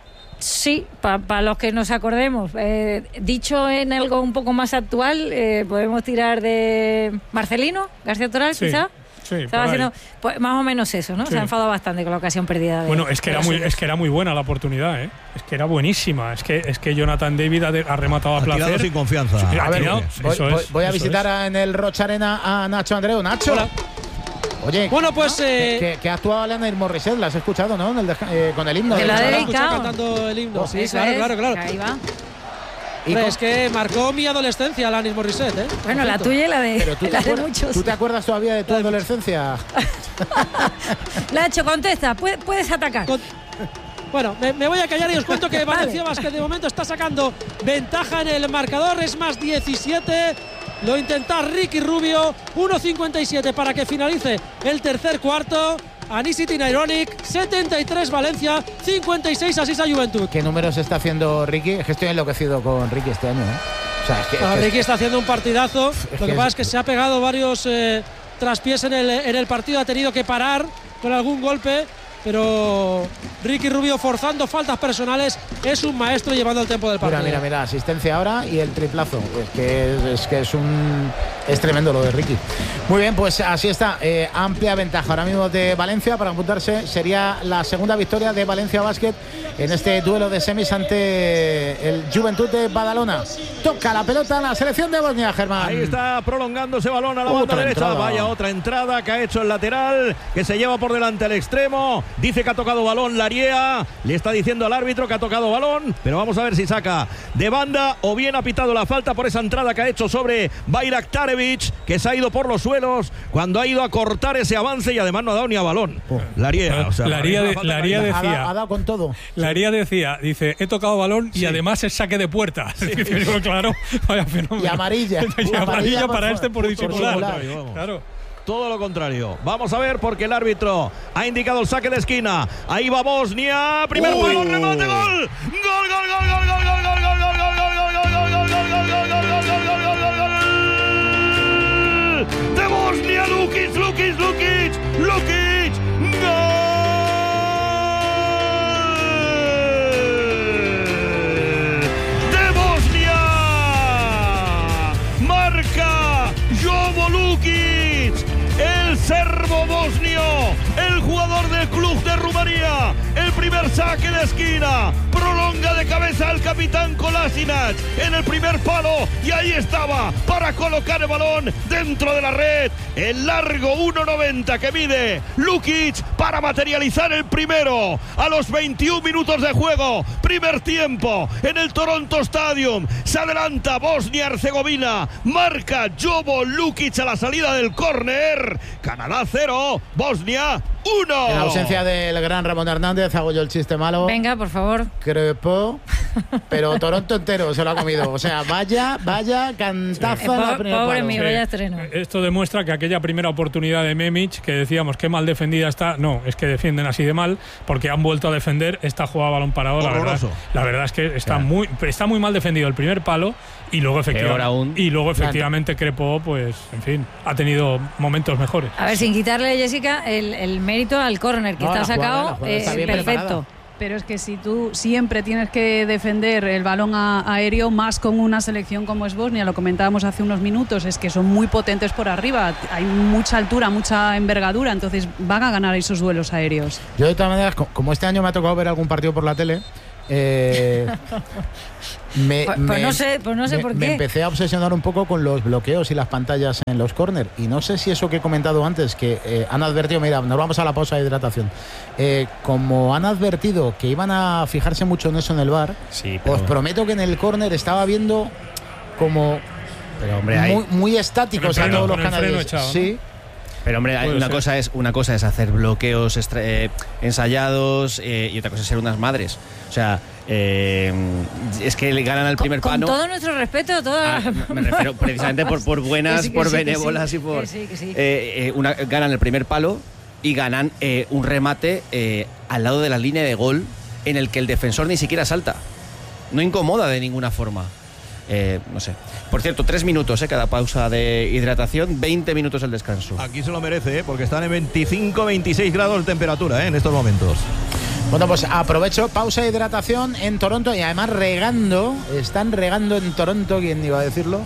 Sí, para los que nos acordemos. Eh, dicho en algo un poco más actual, eh, podemos tirar de Marcelino García Toral, Sí, quizá. sí, Estaba por ahí. haciendo pues, más o menos eso, ¿no? Sí. Se ha enfadado bastante con la ocasión perdida. De, Bueno, es que de era la muy suya. es que era muy buena la oportunidad, ¿eh? Es que era buenísima. Es que es que Jonathan David ha, de- ha rematado a Ha tirado placer. sin confianza. Sí, ha A ver, tirado, voy, eso voy- es, voy a eso visitar es. a- en el Rocha Arena a Nacho Andreu. Nacho. Hola. Oye, Bueno, pues que, eh, que, que ha actuado Alain Morissette, la has escuchado, ¿no? En el deja- eh, con el himno. Que del la ha chaval. dedicado. escuchado cantando el himno. Sí, Eso claro, es, claro, claro. Ahí va. Y Hombre, con- es que marcó mi adolescencia, Alanis Morissette, ¿eh? Bueno, la Por cierto. tuya y la de, Pero tú te, la de acuerdas, muchos. ¿tú te acuerdas todavía de tu adolescencia? Nacho, contesta. Puedes, puedes atacar. Con- Bueno, me, me voy a callar y os cuento que Valencia Basket de momento está sacando ventaja en el marcador, es más diecisiete. Lo intenta Ricky Rubio, uno cincuenta y siete para que finalice el tercer cuarto. Anicity Ironic, setenta y tres Valencia, cincuenta y seis Asisa Juventud. ¿Qué números está haciendo Ricky? Es que estoy enloquecido con Ricky este año, ¿eh? O sea, es que, es Bueno, que- Ricky está haciendo un partidazo. Es Lo que que pasa es- es que se ha pegado varios eh, traspiés en el, en el partido, ha tenido que parar con algún golpe. pero Ricky Rubio forzando faltas personales, es un maestro llevando el tiempo del partido. Mira, mira, mira, asistencia ahora y el triplazo. Es que es, es que es un es tremendo lo de Ricky. Muy bien, pues así está, eh, amplia ventaja ahora mismo de Valencia para apuntarse. Sería la segunda victoria de Valencia Basket en este duelo de semis ante el Juventud de Badalona. Toca la pelota la selección de Bosnia, Germán. Ahí está prolongando ese balón a la Otra banda derecha. entrada. Vaya otra entrada que ha hecho el lateral, que se lleva por delante el extremo. Dice que ha tocado balón Laría. Le está diciendo al árbitro que ha tocado balón, pero vamos a ver si saca de banda o bien ha pitado la falta por esa entrada que ha hecho sobre Bayraktarevic, que se ha ido por los suelos cuando ha ido a cortar ese avance y además no ha dado ni a balón. Oh. Laría, o sea, Laría, de, Laría decía, ha, dado, ha dado con todo. Laría decía, dice, he tocado balón y sí. además es saque de puerta. Sí. Digo, claro, vaya fenómeno. Y amarilla. y amarilla, amarilla para por, este por disimular. Claro. Todo lo contrario. Vamos a ver porque el árbitro ha indicado el saque de esquina. Ahí va Bosnia. Primer palo, remate, gol. Gol, gol, gol, gol, gol, gol, gol, gol, gol, gol, gol, gol, gol, gol, gol, gol, gol, gol, de Bosnia, Lukic, Lukic, Lukic, Lukic. Gol de Bosnia. Marca Jovo Lukic, el serbo bosnio, el jugador del club de Rumanía. El primer saque de esquina, prolonga de cabeza al capitán Kolasinac en el primer palo y ahí estaba para colocar el balón dentro de la red. El largo uno noventa que mide Lukic para materializar el primero a los veintiún minutos de juego. Primer tiempo en el Toronto Stadium. Se adelanta Bosnia-Herzegovina. Marca Jovo Lukic a la salida del córner. Canadá cero, Bosnia uno. En ausencia del gran Ramón Hernández hago yo el chiste malo. Venga, por favor. Crepó, pero Toronto entero se lo ha comido. O sea, vaya, vaya cantaza sí. en la primera Pobre palo. mío, vaya estreno. Esto demuestra que aquella primera oportunidad de Memic, que decíamos qué mal defendida está, no, es que defienden así de mal, porque han vuelto a defender esta jugada balón parado. La verdad, la verdad es que está, claro. muy, está muy mal defendido el primer palo y luego efectivamente, y luego efectivamente Crepó, pues, en fin, ha tenido momentos mejores. A ver, sin quitarle, Jessica, el, el mérito al córner que no, está sacado, jugada, está eh, perfecto. Preparada. Pero es que si tú siempre tienes que defender el balón a, aéreo, más con una selección como es Bosnia, lo comentábamos hace unos minutos, es que son muy potentes por arriba, hay mucha altura, mucha envergadura, entonces van a ganar esos duelos aéreos. Yo de todas maneras, como este año me ha tocado ver algún partido por la tele, eh, me, pues, me, pues no sé, pues no sé me, por qué. Me empecé a obsesionar un poco con los bloqueos y las pantallas en los córner. Y no sé si eso que he comentado antes, que eh, han advertido, mira, nos vamos a la pausa de hidratación. Eh, como han advertido que iban a fijarse mucho en eso en el V A R, sí, pero... os prometo que en el córner estaba viendo como pero, hombre, hay... muy, muy estáticos a todos los canales. Echado, sí. ¿no? Pero hombre, hay una cosa es una cosa es hacer bloqueos extra, eh, ensayados eh, y otra cosa es ser unas madres. O sea, eh, es que le ganan al primer con, palo. Con todo nuestro respeto, toda... ah, me refiero precisamente por, por buenas, sí, por sí, benévolas sí, y por. que sí, que sí. Eh, eh, una, ganan el primer palo y ganan eh, un remate eh, al lado de la línea de gol en el que el defensor ni siquiera salta. No incomoda de ninguna forma. Eh, no sé. Por cierto, tres minutos eh, cada pausa de hidratación, veinte minutos el descanso. Aquí se lo merece, ¿eh? Porque están en veinticinco veintiséis grados de temperatura ¿eh? en estos momentos. Bueno, pues aprovecho, pausa de hidratación en Toronto y además regando, están regando en Toronto, ¿quién iba a decirlo?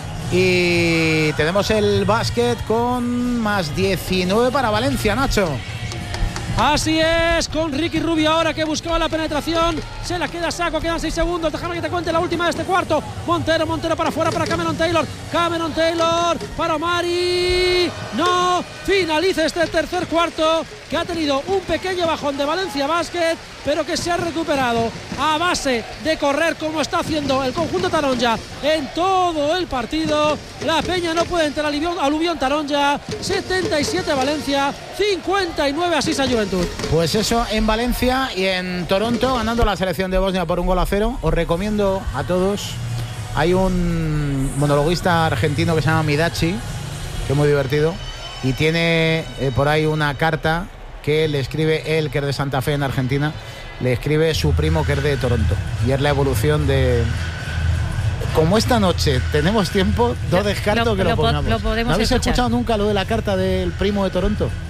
Y tenemos el básquet con más diecinueve para Valencia, Nacho. Así es, con Ricky Rubio ahora que buscaba la penetración, se la queda Saco, quedan seis segundos, déjame que te cuente la última de este cuarto. Montero, Montero para afuera para Cameron Taylor, Cameron Taylor para Mari, no, finaliza este tercer cuarto que ha tenido un pequeño bajón de Valencia Basket, pero que se ha recuperado a base de correr como está haciendo el conjunto Taronja en todo el partido. La Peña no puede entrar al aluvión Taronja, setenta y siete Valencia, cincuenta y nueve Asisa Juventud. Pues eso en Valencia y en Toronto, ganando la selección de Bosnia por un gol a cero. Os recomiendo a todos, hay un monologuista argentino que se llama Midachi, que es muy divertido, y tiene eh, por ahí una carta que le escribe él, que es de Santa Fe en Argentina, le escribe su primo que es de Toronto, y es la evolución de... Como esta noche tenemos tiempo, no descarto lo, que lo, lo pongamos. Lo podemos ¿No habéis escuchar. escuchado nunca lo de la carta del primo de Toronto?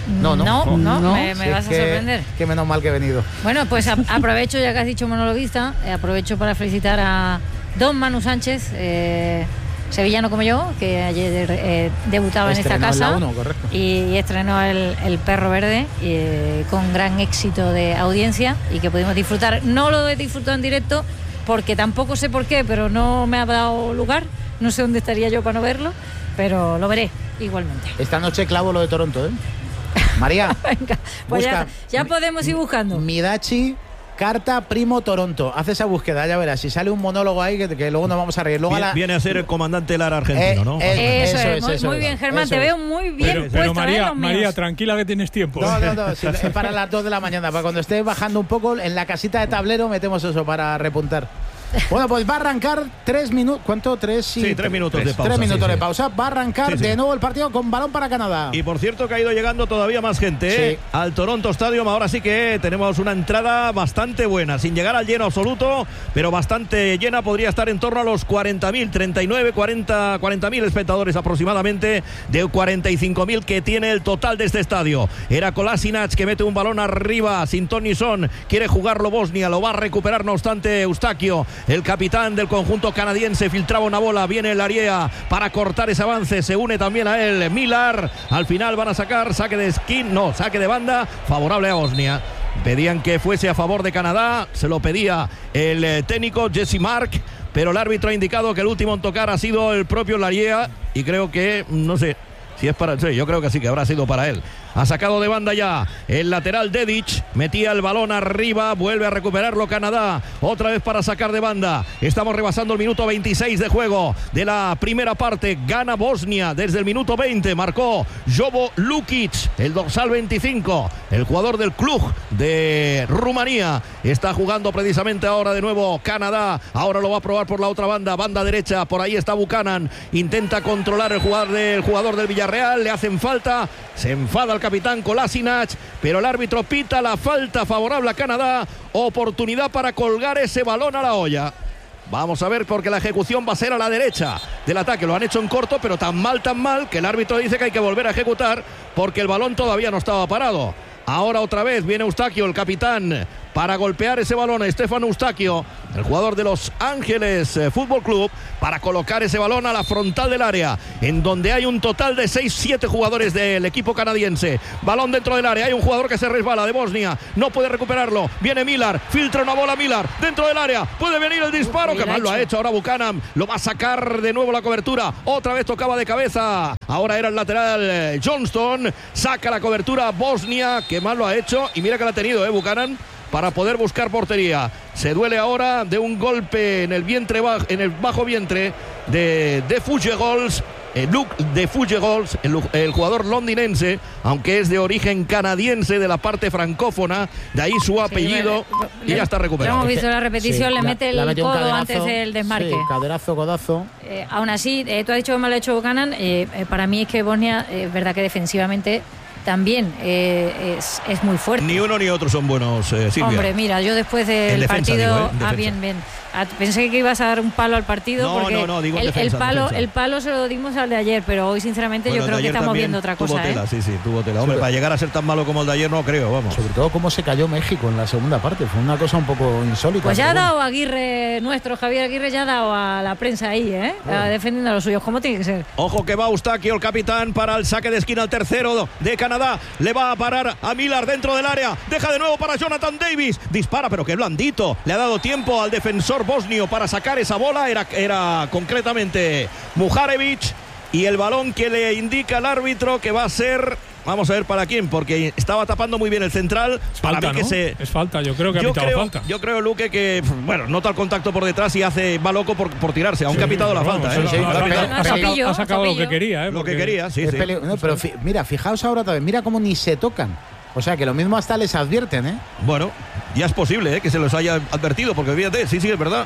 No, no. No, no, No. me, me Si vas es a que- sorprender. Que menos mal que he venido. Bueno, pues a- aprovecho, ya que has dicho monologuista, eh, aprovecho para felicitar a don Manu Sánchez, eh, sevillano como yo, que ayer eh, debutaba en esta Estrenó en la casa uno, correcto. y, y estrenó el, el Perro Verde eh, con gran éxito de audiencia y que pudimos disfrutar. No lo he disfrutado en directo porque tampoco sé por qué, pero no me ha dado lugar. No sé dónde estaría yo para no verlo, pero lo veré igualmente. Esta noche clavo lo de Toronto, ¿eh? María, Venga, pues ya, busca. ya podemos ir buscando. Midachi, carta primo Toronto. Haz esa búsqueda, ya verás. Si sale un monólogo ahí, que, que luego nos vamos a reír. Luego a Viene, la- viene a ser el comandante Lara argentino, Eh, ¿no? eh, Eso, Eso es, es, muy, eso muy es. bien, Germán, Eso te es. veo muy bien Pero, puesto, pero ¿eh? María, Los míos. María, tranquila que tienes tiempo. No, no, no. Si es para las dos de la mañana. Para cuando esté bajando un poco, en la casita de tablero metemos eso para repuntar. Bueno, pues va a arrancar tres minutos. ¿Cuánto? Tres y Sí, tres minutos de pausa, Tres minutos sí, de sí. pausa. Va a arrancar Sí, sí. de nuevo el partido con balón para Canadá. Y por cierto que ha ido llegando todavía más gente ¿eh? Sí. al Toronto Stadium. Ahora sí que tenemos una entrada bastante buena, sin llegar al lleno absoluto, pero bastante llena. Podría estar en torno a los cuarenta mil, treinta y nueve, cuarenta mil espectadores aproximadamente, de cuarenta y cinco mil que tiene el total de este estadio. Era Kolasinac que mete un balón arriba sin Tony Son. Quiere jugarlo Bosnia, lo va a recuperar no obstante Eustaquio, el capitán del conjunto canadiense. Filtraba una bola, viene el Ariea para cortar ese avance, se une también a él Millar. Al final van a sacar saque de skin, no, saque de banda favorable a Bosnia. Pedían que fuese a favor de Canadá, se lo pedía el eh, técnico Jesse Mark, pero el árbitro ha indicado que el último en tocar ha sido el propio Lariea y creo que, no sé si es para, sí, yo creo que sí, que habrá sido para él. Ha sacado de banda ya el lateral Dedic, metía el balón arriba, vuelve a recuperarlo Canadá, otra vez para sacar de banda. Estamos rebasando el minuto veintiséis de juego de la primera parte. Gana Bosnia desde el minuto veinte, marcó Jovo Lukic, el dorsal veinticinco, el jugador del club de Rumanía. Está jugando precisamente ahora de nuevo Canadá, ahora lo va a probar por la otra banda, banda derecha, por ahí está Buchanan, intenta controlar el jugador del, jugador del Villarreal, le hacen falta, se enfada el capitán Kolasinac, pero el árbitro pita la falta favorable a Canadá. Oportunidad para colgar ese balón a la olla. Vamos a ver, porque la ejecución va a ser a la derecha del ataque. Lo han hecho en corto, pero tan mal, tan mal, que el árbitro dice que hay que volver a ejecutar porque el balón todavía no estaba parado. Ahora otra vez viene Eustaquio, el capitán, para golpear ese balón. Stefan Eustaquio, el jugador de Los Ángeles eh, Fútbol Club, para colocar ese balón a la frontal del área, en donde hay un total de seis siete jugadores del equipo canadiense. Balón dentro del área, hay un jugador que se resbala de Bosnia, no puede recuperarlo. Viene Millar, filtra una bola Millar dentro del área, puede venir el disparo, que mal lo ha hecho ahora Buchanan, lo va a sacar de nuevo la cobertura, otra vez tocaba de cabeza, ahora era el lateral eh, Johnston, saca la cobertura Bosnia, que mal lo ha hecho, y mira que la ha tenido eh, Buchanan, para poder buscar portería. Se duele ahora de un golpe en el vientre bajo, en el bajo vientre de de Fugegols, el Luke de Fugegols, el, el jugador londinense, aunque es de origen canadiense, de la parte francófona, de ahí su apellido, Sí, y ya está recuperado. Ya hemos visto la repetición, Sí, le la- mete la el metió un codo caderazo, antes del desmarque. Sí, caderazo, codazo. Eh, aún así, eh, tú has dicho que me lo ha hecho Buchanan. Eh, eh, para mí es que Bosnia, eh, es verdad que defensivamente también eh, es, es muy fuerte. Ni uno ni otro son buenos, eh, Silvia. Hombre, mira, yo después En del defensa, partido. digo, ¿eh? En Ah, defensa. bien, bien. Ah, pensé que ibas a dar un palo al partido. No, porque no, no, digo en el, defensa, el palo, defensa. el palo se lo dimos al de ayer, pero hoy, sinceramente, Bueno, yo el creo de que ayer estamos también viendo otra tuvo cosa. tela, ¿eh? sí, sí, tuvo tela. Hombre, Sobre- para llegar a ser tan malo como el de ayer, no creo, vamos. Sobre todo cómo se cayó México en la segunda parte. Fue una cosa un poco insólita. Pues ya ha pero bueno. dado Aguirre, nuestro Javier Aguirre, ya ha dado a la prensa ahí, ¿eh? A defendiendo a los suyos, como tiene que ser. Ojo que va Eustaquio, el capitán, para el saque de esquina, el tercero de Canadá. Le va a parar a Millar dentro del área. Deja de nuevo para Jonathan Davis. Dispara, pero qué blandito. Le ha dado tiempo al defensor bosnio para sacar esa bola. Era, era concretamente Muharevic. Y el balón que le indica el árbitro que va a ser... Vamos a ver para quién, porque estaba tapando muy bien el central. Es Para falta, mí que ¿no? se... Es falta, yo creo que ha Yo pitado creo, falta. yo creo, Luque, que bueno, nota el contacto por detrás y hace va loco por, por tirarse. Aunque Sí, ha pitado la vamos, falta, sí, ¿eh? sí, sí, ha sí, sacado- sí, ha sacado- Zapillo, ha sacado lo que Zapillo. quería, ¿eh? Lo que Porque- quería, sí, Es sí. peli- no, pero fi- mira, fijaos ahora también, mira cómo ni se tocan. O sea, que lo mismo hasta les advierten, ¿eh? Bueno, ya es posible ¿eh? que se los haya advertido, porque fíjate, sí, sí, es verdad.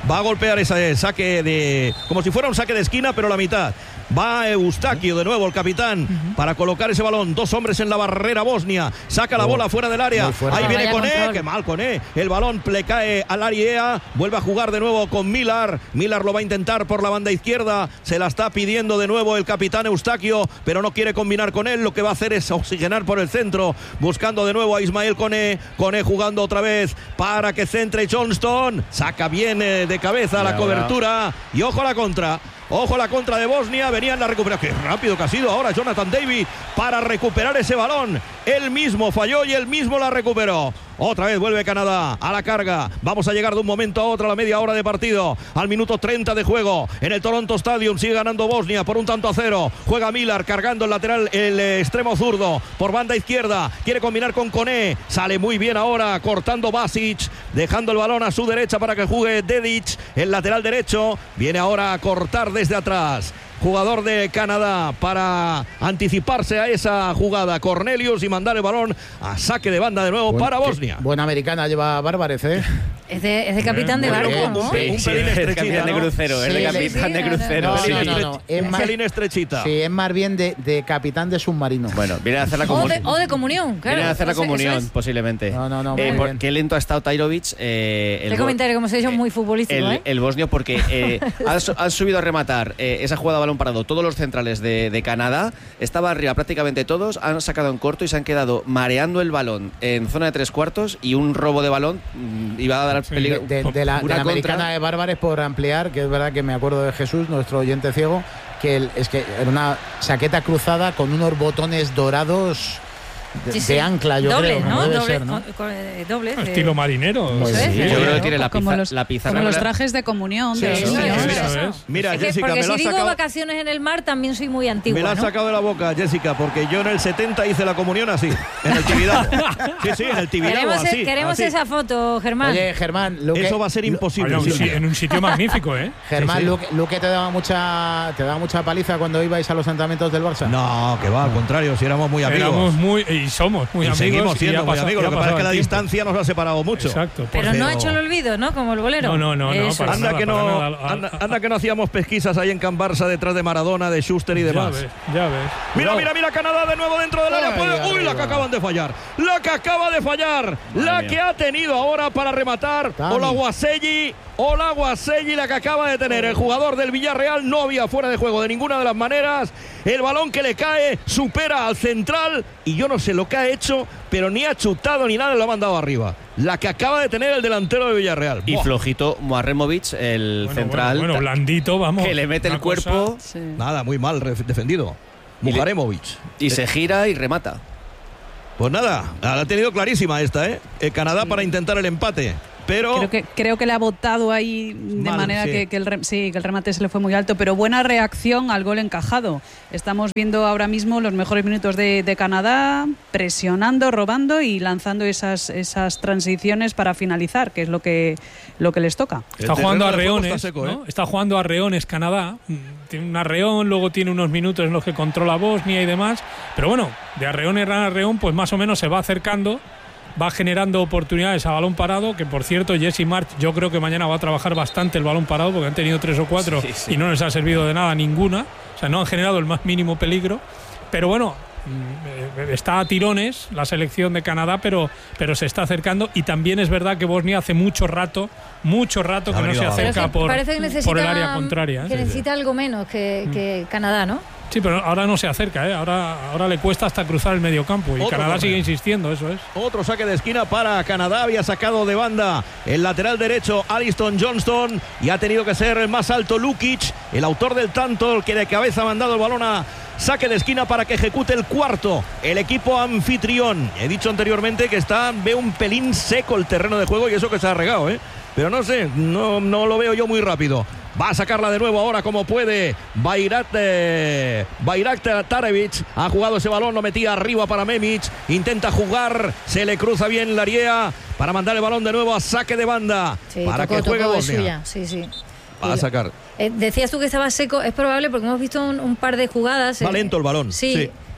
Va a golpear ese saque de... como si fuera un saque de esquina, pero la mitad. Va Eustaquio de nuevo, el capitán, uh-huh. para colocar ese balón. Dos hombres en la barrera bosnia. Saca la oh, bola fuera del área. Ahí viene Koné. Qué mal Koné. El balón le cae al área. Vuelve a jugar de nuevo con Millar. Millar lo va a intentar por la banda izquierda. Se la está pidiendo de nuevo el capitán Eustaquio, pero no quiere combinar con él. Lo que va a hacer es oxigenar por el centro, buscando de nuevo a Ismael Koné. Koné jugando otra vez para que centre Johnston. Saca bien eh, de cabeza ya, la cobertura. Y ojo a la contra. Ojo la contra de Bosnia, venía en la recuperación. Qué rápido que ha sido ahora Jonathan David para recuperar ese balón. Él mismo falló y él mismo la recuperó. Otra vez vuelve Canadá a la carga. Vamos a llegar de un momento a otro a la media hora de partido. Al minuto treinta de juego en el Toronto Stadium. Sigue ganando Bosnia por un tanto a cero. Juega Millar cargando el lateral, el extremo zurdo por banda izquierda. Quiere combinar con Koné. Sale muy bien ahora cortando Basic, dejando el balón a su derecha para que juegue Dedic, el lateral derecho. Viene ahora a cortar desde atrás. Jugador de Canadá para anticiparse a esa jugada. Cornelius y mandar el balón a saque de banda de nuevo buen, para Bosnia. Buena americana lleva Bárbarez, ¿eh? Es de, es de capitán de barco, ¿no? Sí, un, un pelín sí, estrechita, capitán ¿no? de crucero, sí, es de capitán sí, sí, de crucero. No, sí. no, no, no. Es más, pelín estrechita. Sí, es más bien de, de capitán de submarino. Bueno, viene a hacer la comunión. O, o de comunión, claro. Viene a hacer la comunión, es. posiblemente. No, no, no. Eh, por, qué lento ha estado Tajrovic. Eh, el comentario, como se dice, muy futbolístico, el, ¿eh? El bosnio, porque eh, han, han subido a rematar eh, esa jugada de balón parado. Todos los centrales de, de Canadá estaban arriba prácticamente todos. Han sacado en corto y se han quedado mareando el balón en zona de tres cuartos. Y un robo de balón mmm, iba a dar peligro. De, de, de la, de la americana de Bárbares, por ampliar, que es verdad que me acuerdo de Jesús, nuestro oyente ciego, que el, es que era una saqueta cruzada con unos botones dorados de, sí, sí. de ancla, yo doble, creo. ¿no? Debe doble, ser, ¿no? Con, con, eh, doble de... Estilo marinero. Pues sí, sí, yo creo que tiene la, como piza, los, la pizarra. Como los trajes de comunión. Sí, de sí, sí, sí, sí, sí, sí. sí. Mira, es que, Jessica, porque me lo si has digo sacado... vacaciones en el mar, también soy muy antigua, Me la has ¿no? sacado de la boca, Jessica, porque yo en el setenta hice la comunión así, en el Tibidabo. Sí, sí, en el Tibidabo, Queremos, así. queremos así. esa foto, Germán. Oye, Germán, Luque, eso va a ser imposible. Oye, sí. en un sitio magnífico, ¿eh? Germán, sí, sí. Luque, Luque te daba mucha te daba mucha paliza cuando ibais a los entrenamientos del Barça. No, que va, al contrario, si éramos muy amigos. Éramos muy, y somos muy y amigos. seguimos siendo muy pasado, amigos. Lo que pasa es que la tiempo. distancia nos ha separado mucho. Exacto. Pero por no cero. ha hecho el olvido, ¿no? Como el bolero. No, no, no. no Eso. para Anda, nada, que para no, nada. anda, anda que no hacíamos pesquisas ahí en Can Barça detrás de Maradona, de Schuster y demás. Ya ves, ya ves. Mira, mira, mira, Canadá de nuevo dentro del área. Ay, Puede... Uy, arriba. la que acaban de fallar. La que acaba de fallar. Madre la mía. que ha tenido ahora para rematar. Tami. Olaguaselli. Olaguaselli, la que acaba de tener el jugador del Villarreal. No había fuera de juego de ninguna de las maneras. El balón que le cae supera al central. Y yo no sé lo que ha hecho, pero ni ha chutado ni nada, lo ha mandado arriba. La que acaba de tener el delantero de Villarreal. Y Buah. flojito Muarremovic, el Bueno, central. Bueno, bueno, blandito, vamos. Que le mete el Una cuerpo cosa- Sí. Nada, muy mal ref- defendido. Y le- Mujaremovic. y se gira y remata. Pues nada, la ha tenido clarísima esta, ¿eh? El Canadá para intentar el empate. Pero Creo que, creo que le ha botado ahí de Mal, manera sí. que, que el re- sí, que el remate se le fue muy alto, pero buena reacción al gol encajado. Estamos viendo ahora mismo los mejores minutos de, de Canadá, presionando, robando y lanzando esas, esas transiciones para finalizar, que es lo que, lo que les toca. el Está jugando a terreno de juego Arreones, está seco, ¿no? ¿eh? Está jugando a Arreones Canadá. Mm, Tiene un Arreón, luego tiene unos minutos en los que controla Bosnia y demás. Pero bueno, de Arreón en Arreón, pues más o menos se va acercando, va generando oportunidades a balón parado, que por cierto Jesse March yo creo que mañana va a trabajar bastante el balón parado, porque han tenido tres o cuatro Sí, sí. y no les ha servido de nada ninguna. O sea, no han generado el más mínimo peligro. Pero bueno, mm, eh, está a tirones la selección de Canadá, pero, pero se está acercando. Y también es verdad que Bosnia hace mucho rato, mucho rato Ha que no venido se abajo. Pero es acerca que por, parece que necesita, por el área contraria. ¿eh? que necesita algo menos que, que Canadá, ¿no? Sí, pero ahora no se acerca, ¿eh? ahora, ahora le cuesta hasta cruzar el medio campo. Y Otro Canadá corner. sigue insistiendo, eso es. Otro saque de esquina para Canadá. Había sacado de banda el lateral derecho Aliston Johnston y ha tenido que ser el más alto Lukic, el autor del tanto, el que de cabeza ha mandado el balón a saque de esquina para que ejecute el cuarto el equipo anfitrión. He dicho anteriormente que está, ve un pelín seco el terreno de juego y eso que se ha regado, ¿eh? Pero no sé, no, no lo veo yo muy rápido. Va a sacarla de nuevo ahora como puede Bayrak, eh, Bayrak Tarevic. Ha jugado ese balón, lo metía arriba para Memic. Intenta jugar, se le cruza bien Laria para mandar el balón de nuevo a saque de banda. Sí, para tocó, que juegue tocó de Bosnia. suya, sí, sí. Va a sacar. Eh, decías tú que estaba seco, es probable porque hemos visto un, un par de jugadas. Va eh, lento el balón, Sí, sí.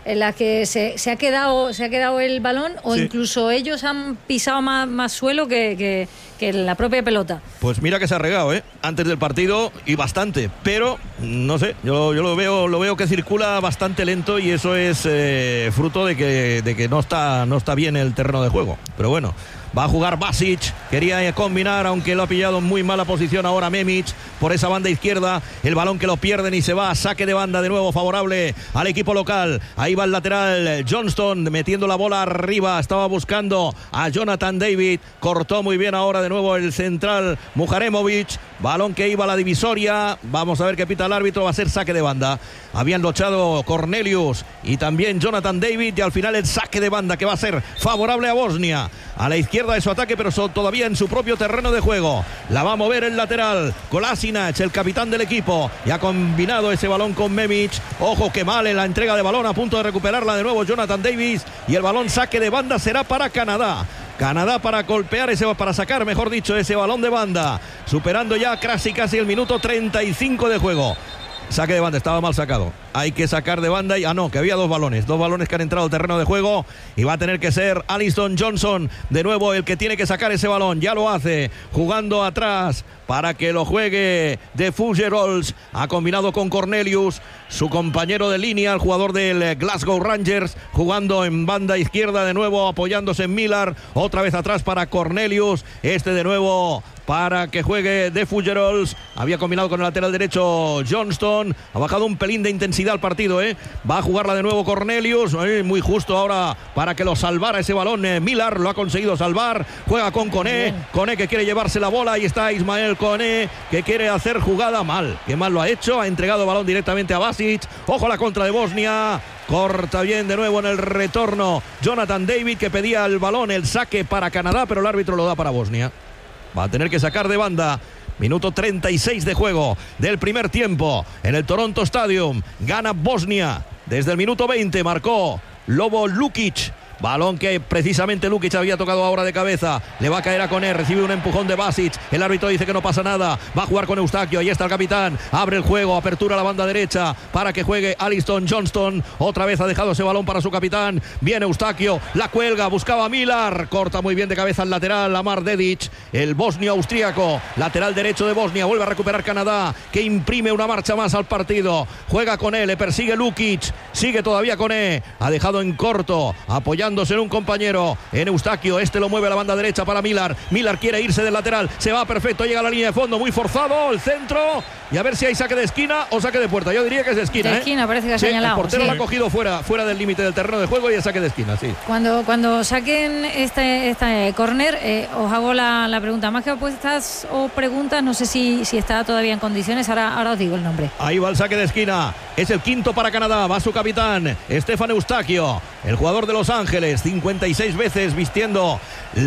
en las que se, se ha quedado se ha quedado el balón o Sí. incluso ellos han pisado más, más suelo que, que, que la propia pelota. Pues mira que se ha regado, ¿eh? Antes del partido y bastante, pero no sé, yo, yo lo veo lo veo que circula bastante lento y eso es eh, fruto de que, de que no está, no está bien el terreno de juego. Pero bueno, va a jugar Basic, quería combinar, aunque lo ha pillado en muy mala posición ahora Memic por esa banda izquierda, el balón que lo pierden y se va a saque de banda de nuevo favorable al equipo local. Ahí va el lateral Johnston metiendo la bola arriba, estaba buscando a Jonathan David, cortó muy bien ahora de nuevo el central Mujaremovic, balón que iba a la divisoria, vamos a ver qué pita el árbitro, va a ser saque de banda. Habían luchado Cornelius y también Jonathan David y al final el saque de banda que va a ser favorable a Bosnia. A la izquierda de su ataque, pero son todavía en su propio terreno de juego. La va a mover el lateral Kolasinac, el capitán del equipo, y ha combinado ese balón con Memic. Ojo que mal en la entrega de balón, a punto de recuperarla de nuevo Jonathan Davis, y el balón saque de banda será para Canadá. Canadá para golpear ese, para sacar, mejor dicho, ese balón de banda, superando ya casi casi el minuto treinta y cinco de juego. Saque de banda, estaba mal sacado. Hay que sacar de banda y... Ah, no, que había dos balones. Dos balones que han entrado al terreno de juego. Y va a tener que ser Alisson Johnson de nuevo el que tiene que sacar ese balón. Ya lo hace, jugando atrás para que lo juegue de Fuggerolls. Ha combinado con Cornelius, su compañero de línea, el jugador del Glasgow Rangers, jugando en banda izquierda de nuevo, apoyándose en Millar. Otra vez atrás para Cornelius. Este de nuevo para que juegue de Fuggerolls. Había combinado con el lateral derecho Johnston. Ha bajado un pelín de intensidad al partido, ¿eh? Va a jugarla de nuevo Cornelius. Eh, muy justo ahora para que lo salvara ese balón. Eh, Millar lo ha conseguido salvar. Juega con Koné. Koné que quiere llevarse la bola. Ahí está Ismael Koné que quiere hacer jugada mal. Que mal lo ha hecho. Ha entregado el balón directamente a Basic. Ojo a la contra de Bosnia. Corta bien de nuevo en el retorno Jonathan David, que pedía el balón, el saque para Canadá, pero el árbitro lo da para Bosnia. Va a tener que sacar de banda. Minuto treinta y seis de juego del primer tiempo en el Toronto Stadium. Gana Bosnia. Desde el minuto veinte marcó Lobo Lukic. Balón que precisamente Lukic había tocado ahora de cabeza. Le va a caer a Koné. Recibe un empujón de Basic. El árbitro dice que no pasa nada. Va a jugar con Eustaquio. Ahí está el capitán. Abre el juego. Apertura a la banda derecha para que juegue Alisson Johnston. Otra vez ha dejado ese balón para su capitán. Viene Eustaquio. La cuelga. Buscaba a Millar. Corta muy bien de cabeza al lateral. Amar Dedic. El bosnio austríaco. Lateral derecho de Bosnia. Vuelve a recuperar Canadá, que imprime una marcha más al partido. Juega con él. Le persigue Lukic. Sigue todavía Koné. Ha dejado en corto. Apoyando en un compañero, en Eustaquio. Este lo mueve a la banda derecha para Millar. Millar quiere irse del lateral, se va perfecto, llega a la línea de fondo, muy forzado, el centro, y a ver si hay saque de esquina o saque de puerta. Yo diría que es de esquina. De ¿eh? esquina, parece que ha sí, señalado. el portero sí. lo ha cogido fuera, fuera del límite del terreno de juego y es saque de esquina, sí. Cuando, cuando saquen este, este corner, eh, os hago la, la pregunta. Más que apuestas o preguntas, no sé si, si está todavía en condiciones. Ahora, ahora os digo el nombre. Ahí va el saque de esquina. Es el quinto para Canadá. Va su capitán, Stefan Eustaquio, el jugador de Los Ángeles, cincuenta y seis veces vistiendo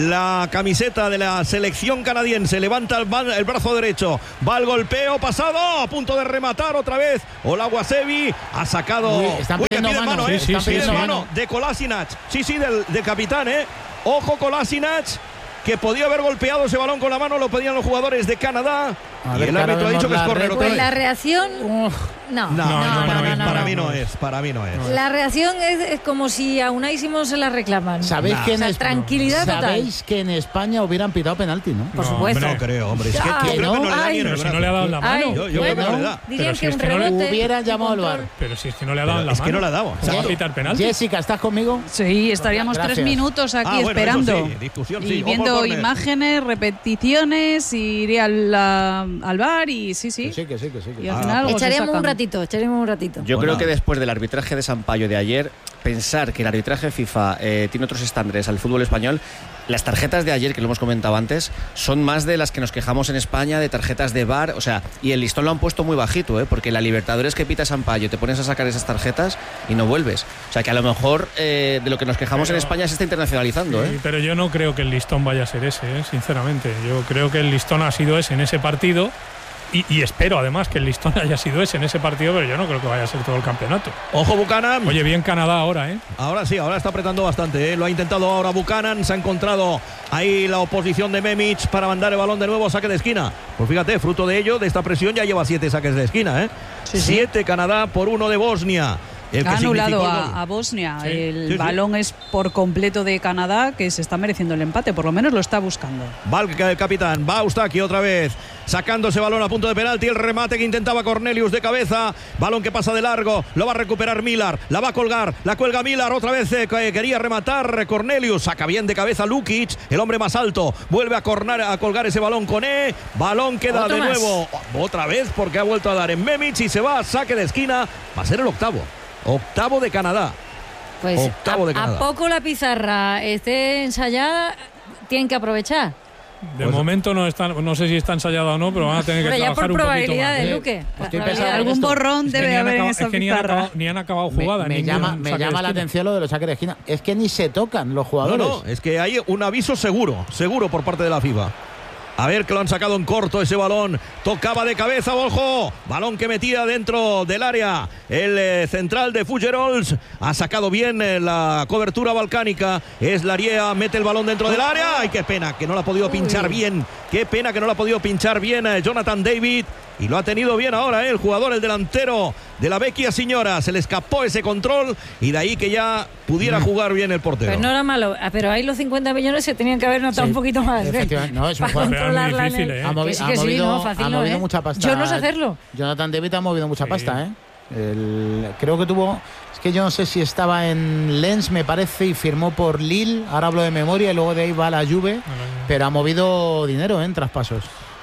la camiseta de la selección canadiense. Levanta el, el brazo derecho. Va el golpeo pasado. A punto de rematar otra vez. Olaguasevi ha sacado. Uy, están pidiendo pide mano, mano, sí, ¿eh? sí, Están sí, pidiendo sí, mano mano. de Kolasinac. Sí, sí, del, del capitán, ¿eh? Ojo Kolasinac, que podía haber golpeado ese balón con la mano. Lo pedían los jugadores de Canadá. A Y ver, el que ahora árbitro ha dicho vemos que es la córner red. otra Pues vez. la reacción. Uf. No, No, no, no, para, no, mí, no, para no. mí no es, para mí no es. La reacción es, es como si a Unai Simón se la reclaman. ¿Sabéis Nah. que en O sea, Es- tranquilidad total. ¿Sabéis que en España hubieran pitado penalti, no? Por No, supuesto. hombre. No creo, hombre. Es que, Ya, que creo que no le da ay. ni en el Pero si brazo. no le ha dado la Ay, mano. Yo- yo creo que no le da. dirían Pero que si es un que no le- rebote. Hubiera un llamado al control. VAR. Pero si es que no le ha dado Pero la es mano. que no le ha dado. ¿Cómo va a Exacto. pitar penalti? Jessica, ¿estás conmigo? Sí, estaríamos Gracias. tres minutos aquí Ah, bueno, esperando. eso sí, discusión, sí. Y Ojo viendo al córner. imágenes, repeticiones, y iría al, a- al bar y sí, sí. Que sí, que sí, que sí. que Y sí. al Ah, final algo se Echaríamos un sacan. ratito, echaríamos un ratito. Yo Bueno. creo que después del arbitraje de Sampaio de ayer, pensar que el arbitraje FIFA eh, tiene otros estándares al fútbol español, las tarjetas de ayer, que lo hemos comentado antes, son más de las que nos quejamos en España, de tarjetas de V A R, o sea, y el listón lo han puesto muy bajito, ¿eh? Porque la Libertadores que pita Sampaio, te pones a sacar esas tarjetas y no vuelves. O sea, que a lo mejor eh, de lo que nos quejamos Pero- en España se está internacionalizando, ¿eh? Sí, pero yo no creo que el listón vaya a ser ese, ¿eh? Sinceramente. Yo creo que el listón ha sido ese en ese partido y, y espero además que el listón haya sido ese en ese partido, pero yo no creo que vaya a ser todo el campeonato. Ojo Buchanan. Oye, bien Canadá ahora, ¿eh? Ahora sí, ahora está apretando bastante, ¿eh? Lo ha intentado ahora Buchanan. Se ha encontrado ahí la oposición de Memic para mandar el balón de nuevo a saque de esquina. Pues fíjate, fruto de ello, de esta presión, ya lleva siete saques de esquina, ¿eh? Sí, sí. Siete Canadá por uno de Bosnia. el que ha anulado significó el gol. a, a Bosnia. Sí. El Sí, sí. balón es por completo de Canadá, que se está mereciendo el empate, por lo menos lo está buscando. Va el, el capitán, va Eustaki otra vez, sacando ese balón a punto de penalti, el remate que intentaba Cornelius de cabeza, balón que pasa de largo, lo va a recuperar Millar, la va a colgar, la cuelga Millar, otra vez eh, quería rematar Cornelius, saca bien de cabeza Lukic, el hombre más alto, vuelve a, cornar, a colgar ese balón con E, balón que da Otro de más. nuevo, otra vez porque ha vuelto a dar en Memic y se va a saque de esquina, va a ser el octavo, octavo de Canadá. Pues Octavo de a, a Canadá. poco la pizarra esté ensayada, tienen que aprovechar. De Pues- momento no están, no sé si está ensayada o no, pero van a tener que Hombre, ya trabajar por un poquito más. probabilidades, Eh, Luque. pues Las estoy pensando probabilidades. en Algún esto. borrón Es que debe ni han haber en acabado- esa es que ni han pizarra. acabado, ni han acabado Me, jugada. me ningún llama, saque me de llama la esquina. atención lo de los saques de esquina. Es que ni se tocan los No, jugadores. no, es que hay un aviso seguro, seguro por parte de la FIFA. A ver que lo han sacado en corto ese balón. Tocaba de cabeza, ojo. Balón que metía dentro del área. El eh, central de Fuggerols ha sacado bien eh, la cobertura balcánica. Es Laria, mete el balón dentro del área. Ay, qué pena que no la ha podido pinchar bien. Qué pena que no la ha podido pinchar bien eh, Jonathan David. Y lo ha tenido bien ahora eh, el jugador, el delantero de la Vecchia Signora. Se le escapó ese control y de ahí que ya pudiera jugar bien el portero. Pues no era malo, ah, pero ahí los cincuenta millones se tenían que haber notado Sí, un poquito más. ¿eh? efectivamente. No, es un Para jugador- Pero es muy controlarla en difícil, el- ¿eh? Ha, movi- Que sí, ha que sí, movido, no, fácil ha no, movido ¿eh? mucha pasta. Yo no sé hacerlo. Jonathan David ha movido mucha Sí. pasta, ¿eh? El- creo que tuvo. Es que yo no sé si estaba en Lens, me parece, y firmó por Lille. Ahora hablo de memoria y luego de ahí va a la Juve. Pero ha movido dinero, ¿eh? En traspasos.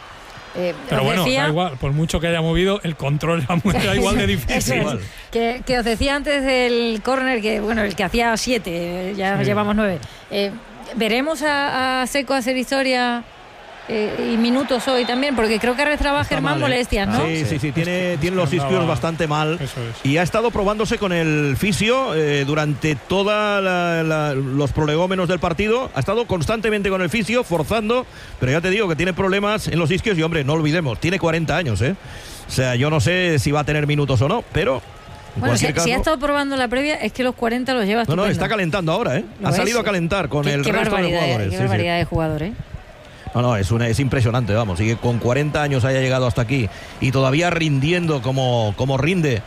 Eh, Pero os bueno, decía- da igual, por mucho que haya movido, el control era, muy- era igual de Eso difícil. es. Igual. Que, que os decía antes del córner, que bueno, el que hacía siete, eh, ya Sí. llevamos nueve. Eh, ¿Veremos a, a Seco hacer historia eh, y minutos hoy también? Porque creo que arrastraba a Está Germán mal, ¿eh? molestias, ¿no? Sí, sí, sí, tiene, Es que tiene los andaba- isquios bastante mal. Eso es. Y ha estado probándose con el fisio eh, durante todos los prolegómenos del partido. Ha estado constantemente con el fisio, forzando. Pero ya te digo que tiene problemas en los isquios. Y hombre, no olvidemos, tiene cuarenta años, ¿eh? O sea, yo no sé si va a tener minutos o no, pero en Bueno, si, cualquier caso. si ha estado probando la previa, es que los cuarenta los lleva no, estupendo. no, está calentando ahora, ¿eh? ¿Lo Ha ves? salido a calentar con Qué- el qué resto de barbaridad, jugadores. Qué sí, sí. barbaridad de jugador, ¿eh? No, no, es, una, es impresionante, vamos. Y que con cuarenta años haya llegado hasta aquí y todavía rindiendo como, como rinde.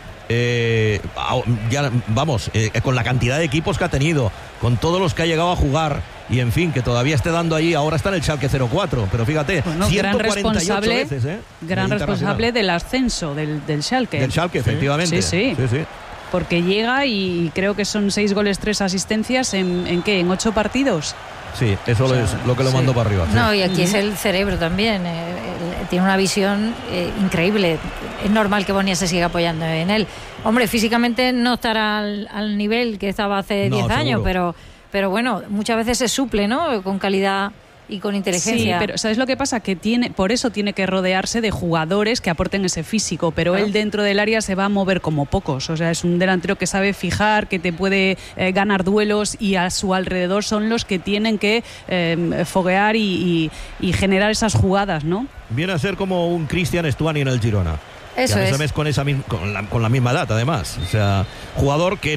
eh, a- ya, vamos, eh, con la cantidad de equipos que ha tenido, con todos los que ha llegado a jugar. Y en fin, que todavía esté dando ahí. Ahora está en el Schalke cero cuatro. Pero fíjate, Bueno, gran ciento cuarenta y ocho responsable, veces, ¿eh? gran De responsable internacional. del ascenso del, del Schalke. Del Schalke, efectivamente. Sí, sí. sí, sí. Porque llega y creo que son seis goles, tres asistencias en, ¿en qué? ¿En ocho partidos? Sí, eso O sea, es lo que lo sí. mandó para arriba. sí. No, y aquí Ujú. es el cerebro también. eh, el- tiene una visión eh, increíble. Es normal que Bosnia se siga apoyando en él. Hombre, físicamente no estará al, al nivel que estaba hace No, diez años, seguro. pero, pero bueno, muchas veces se suple, ¿no? Con calidad y con Sí, inteligencia. pero ¿sabes lo que pasa? Que tiene, por eso tiene que rodearse de jugadores que aporten ese físico, pero Claro. él dentro del área se va a mover como pocos. O sea, es un delantero que sabe fijar, que te puede eh, ganar duelos y a su alrededor son los que tienen que eh, foguear y, y- y generar esas jugadas, ¿no? Viene a ser como un Cristian Stuani en el Girona. Eso Que a es. veces con, esa, mi- con, la, con la misma edad, además. O sea, jugador que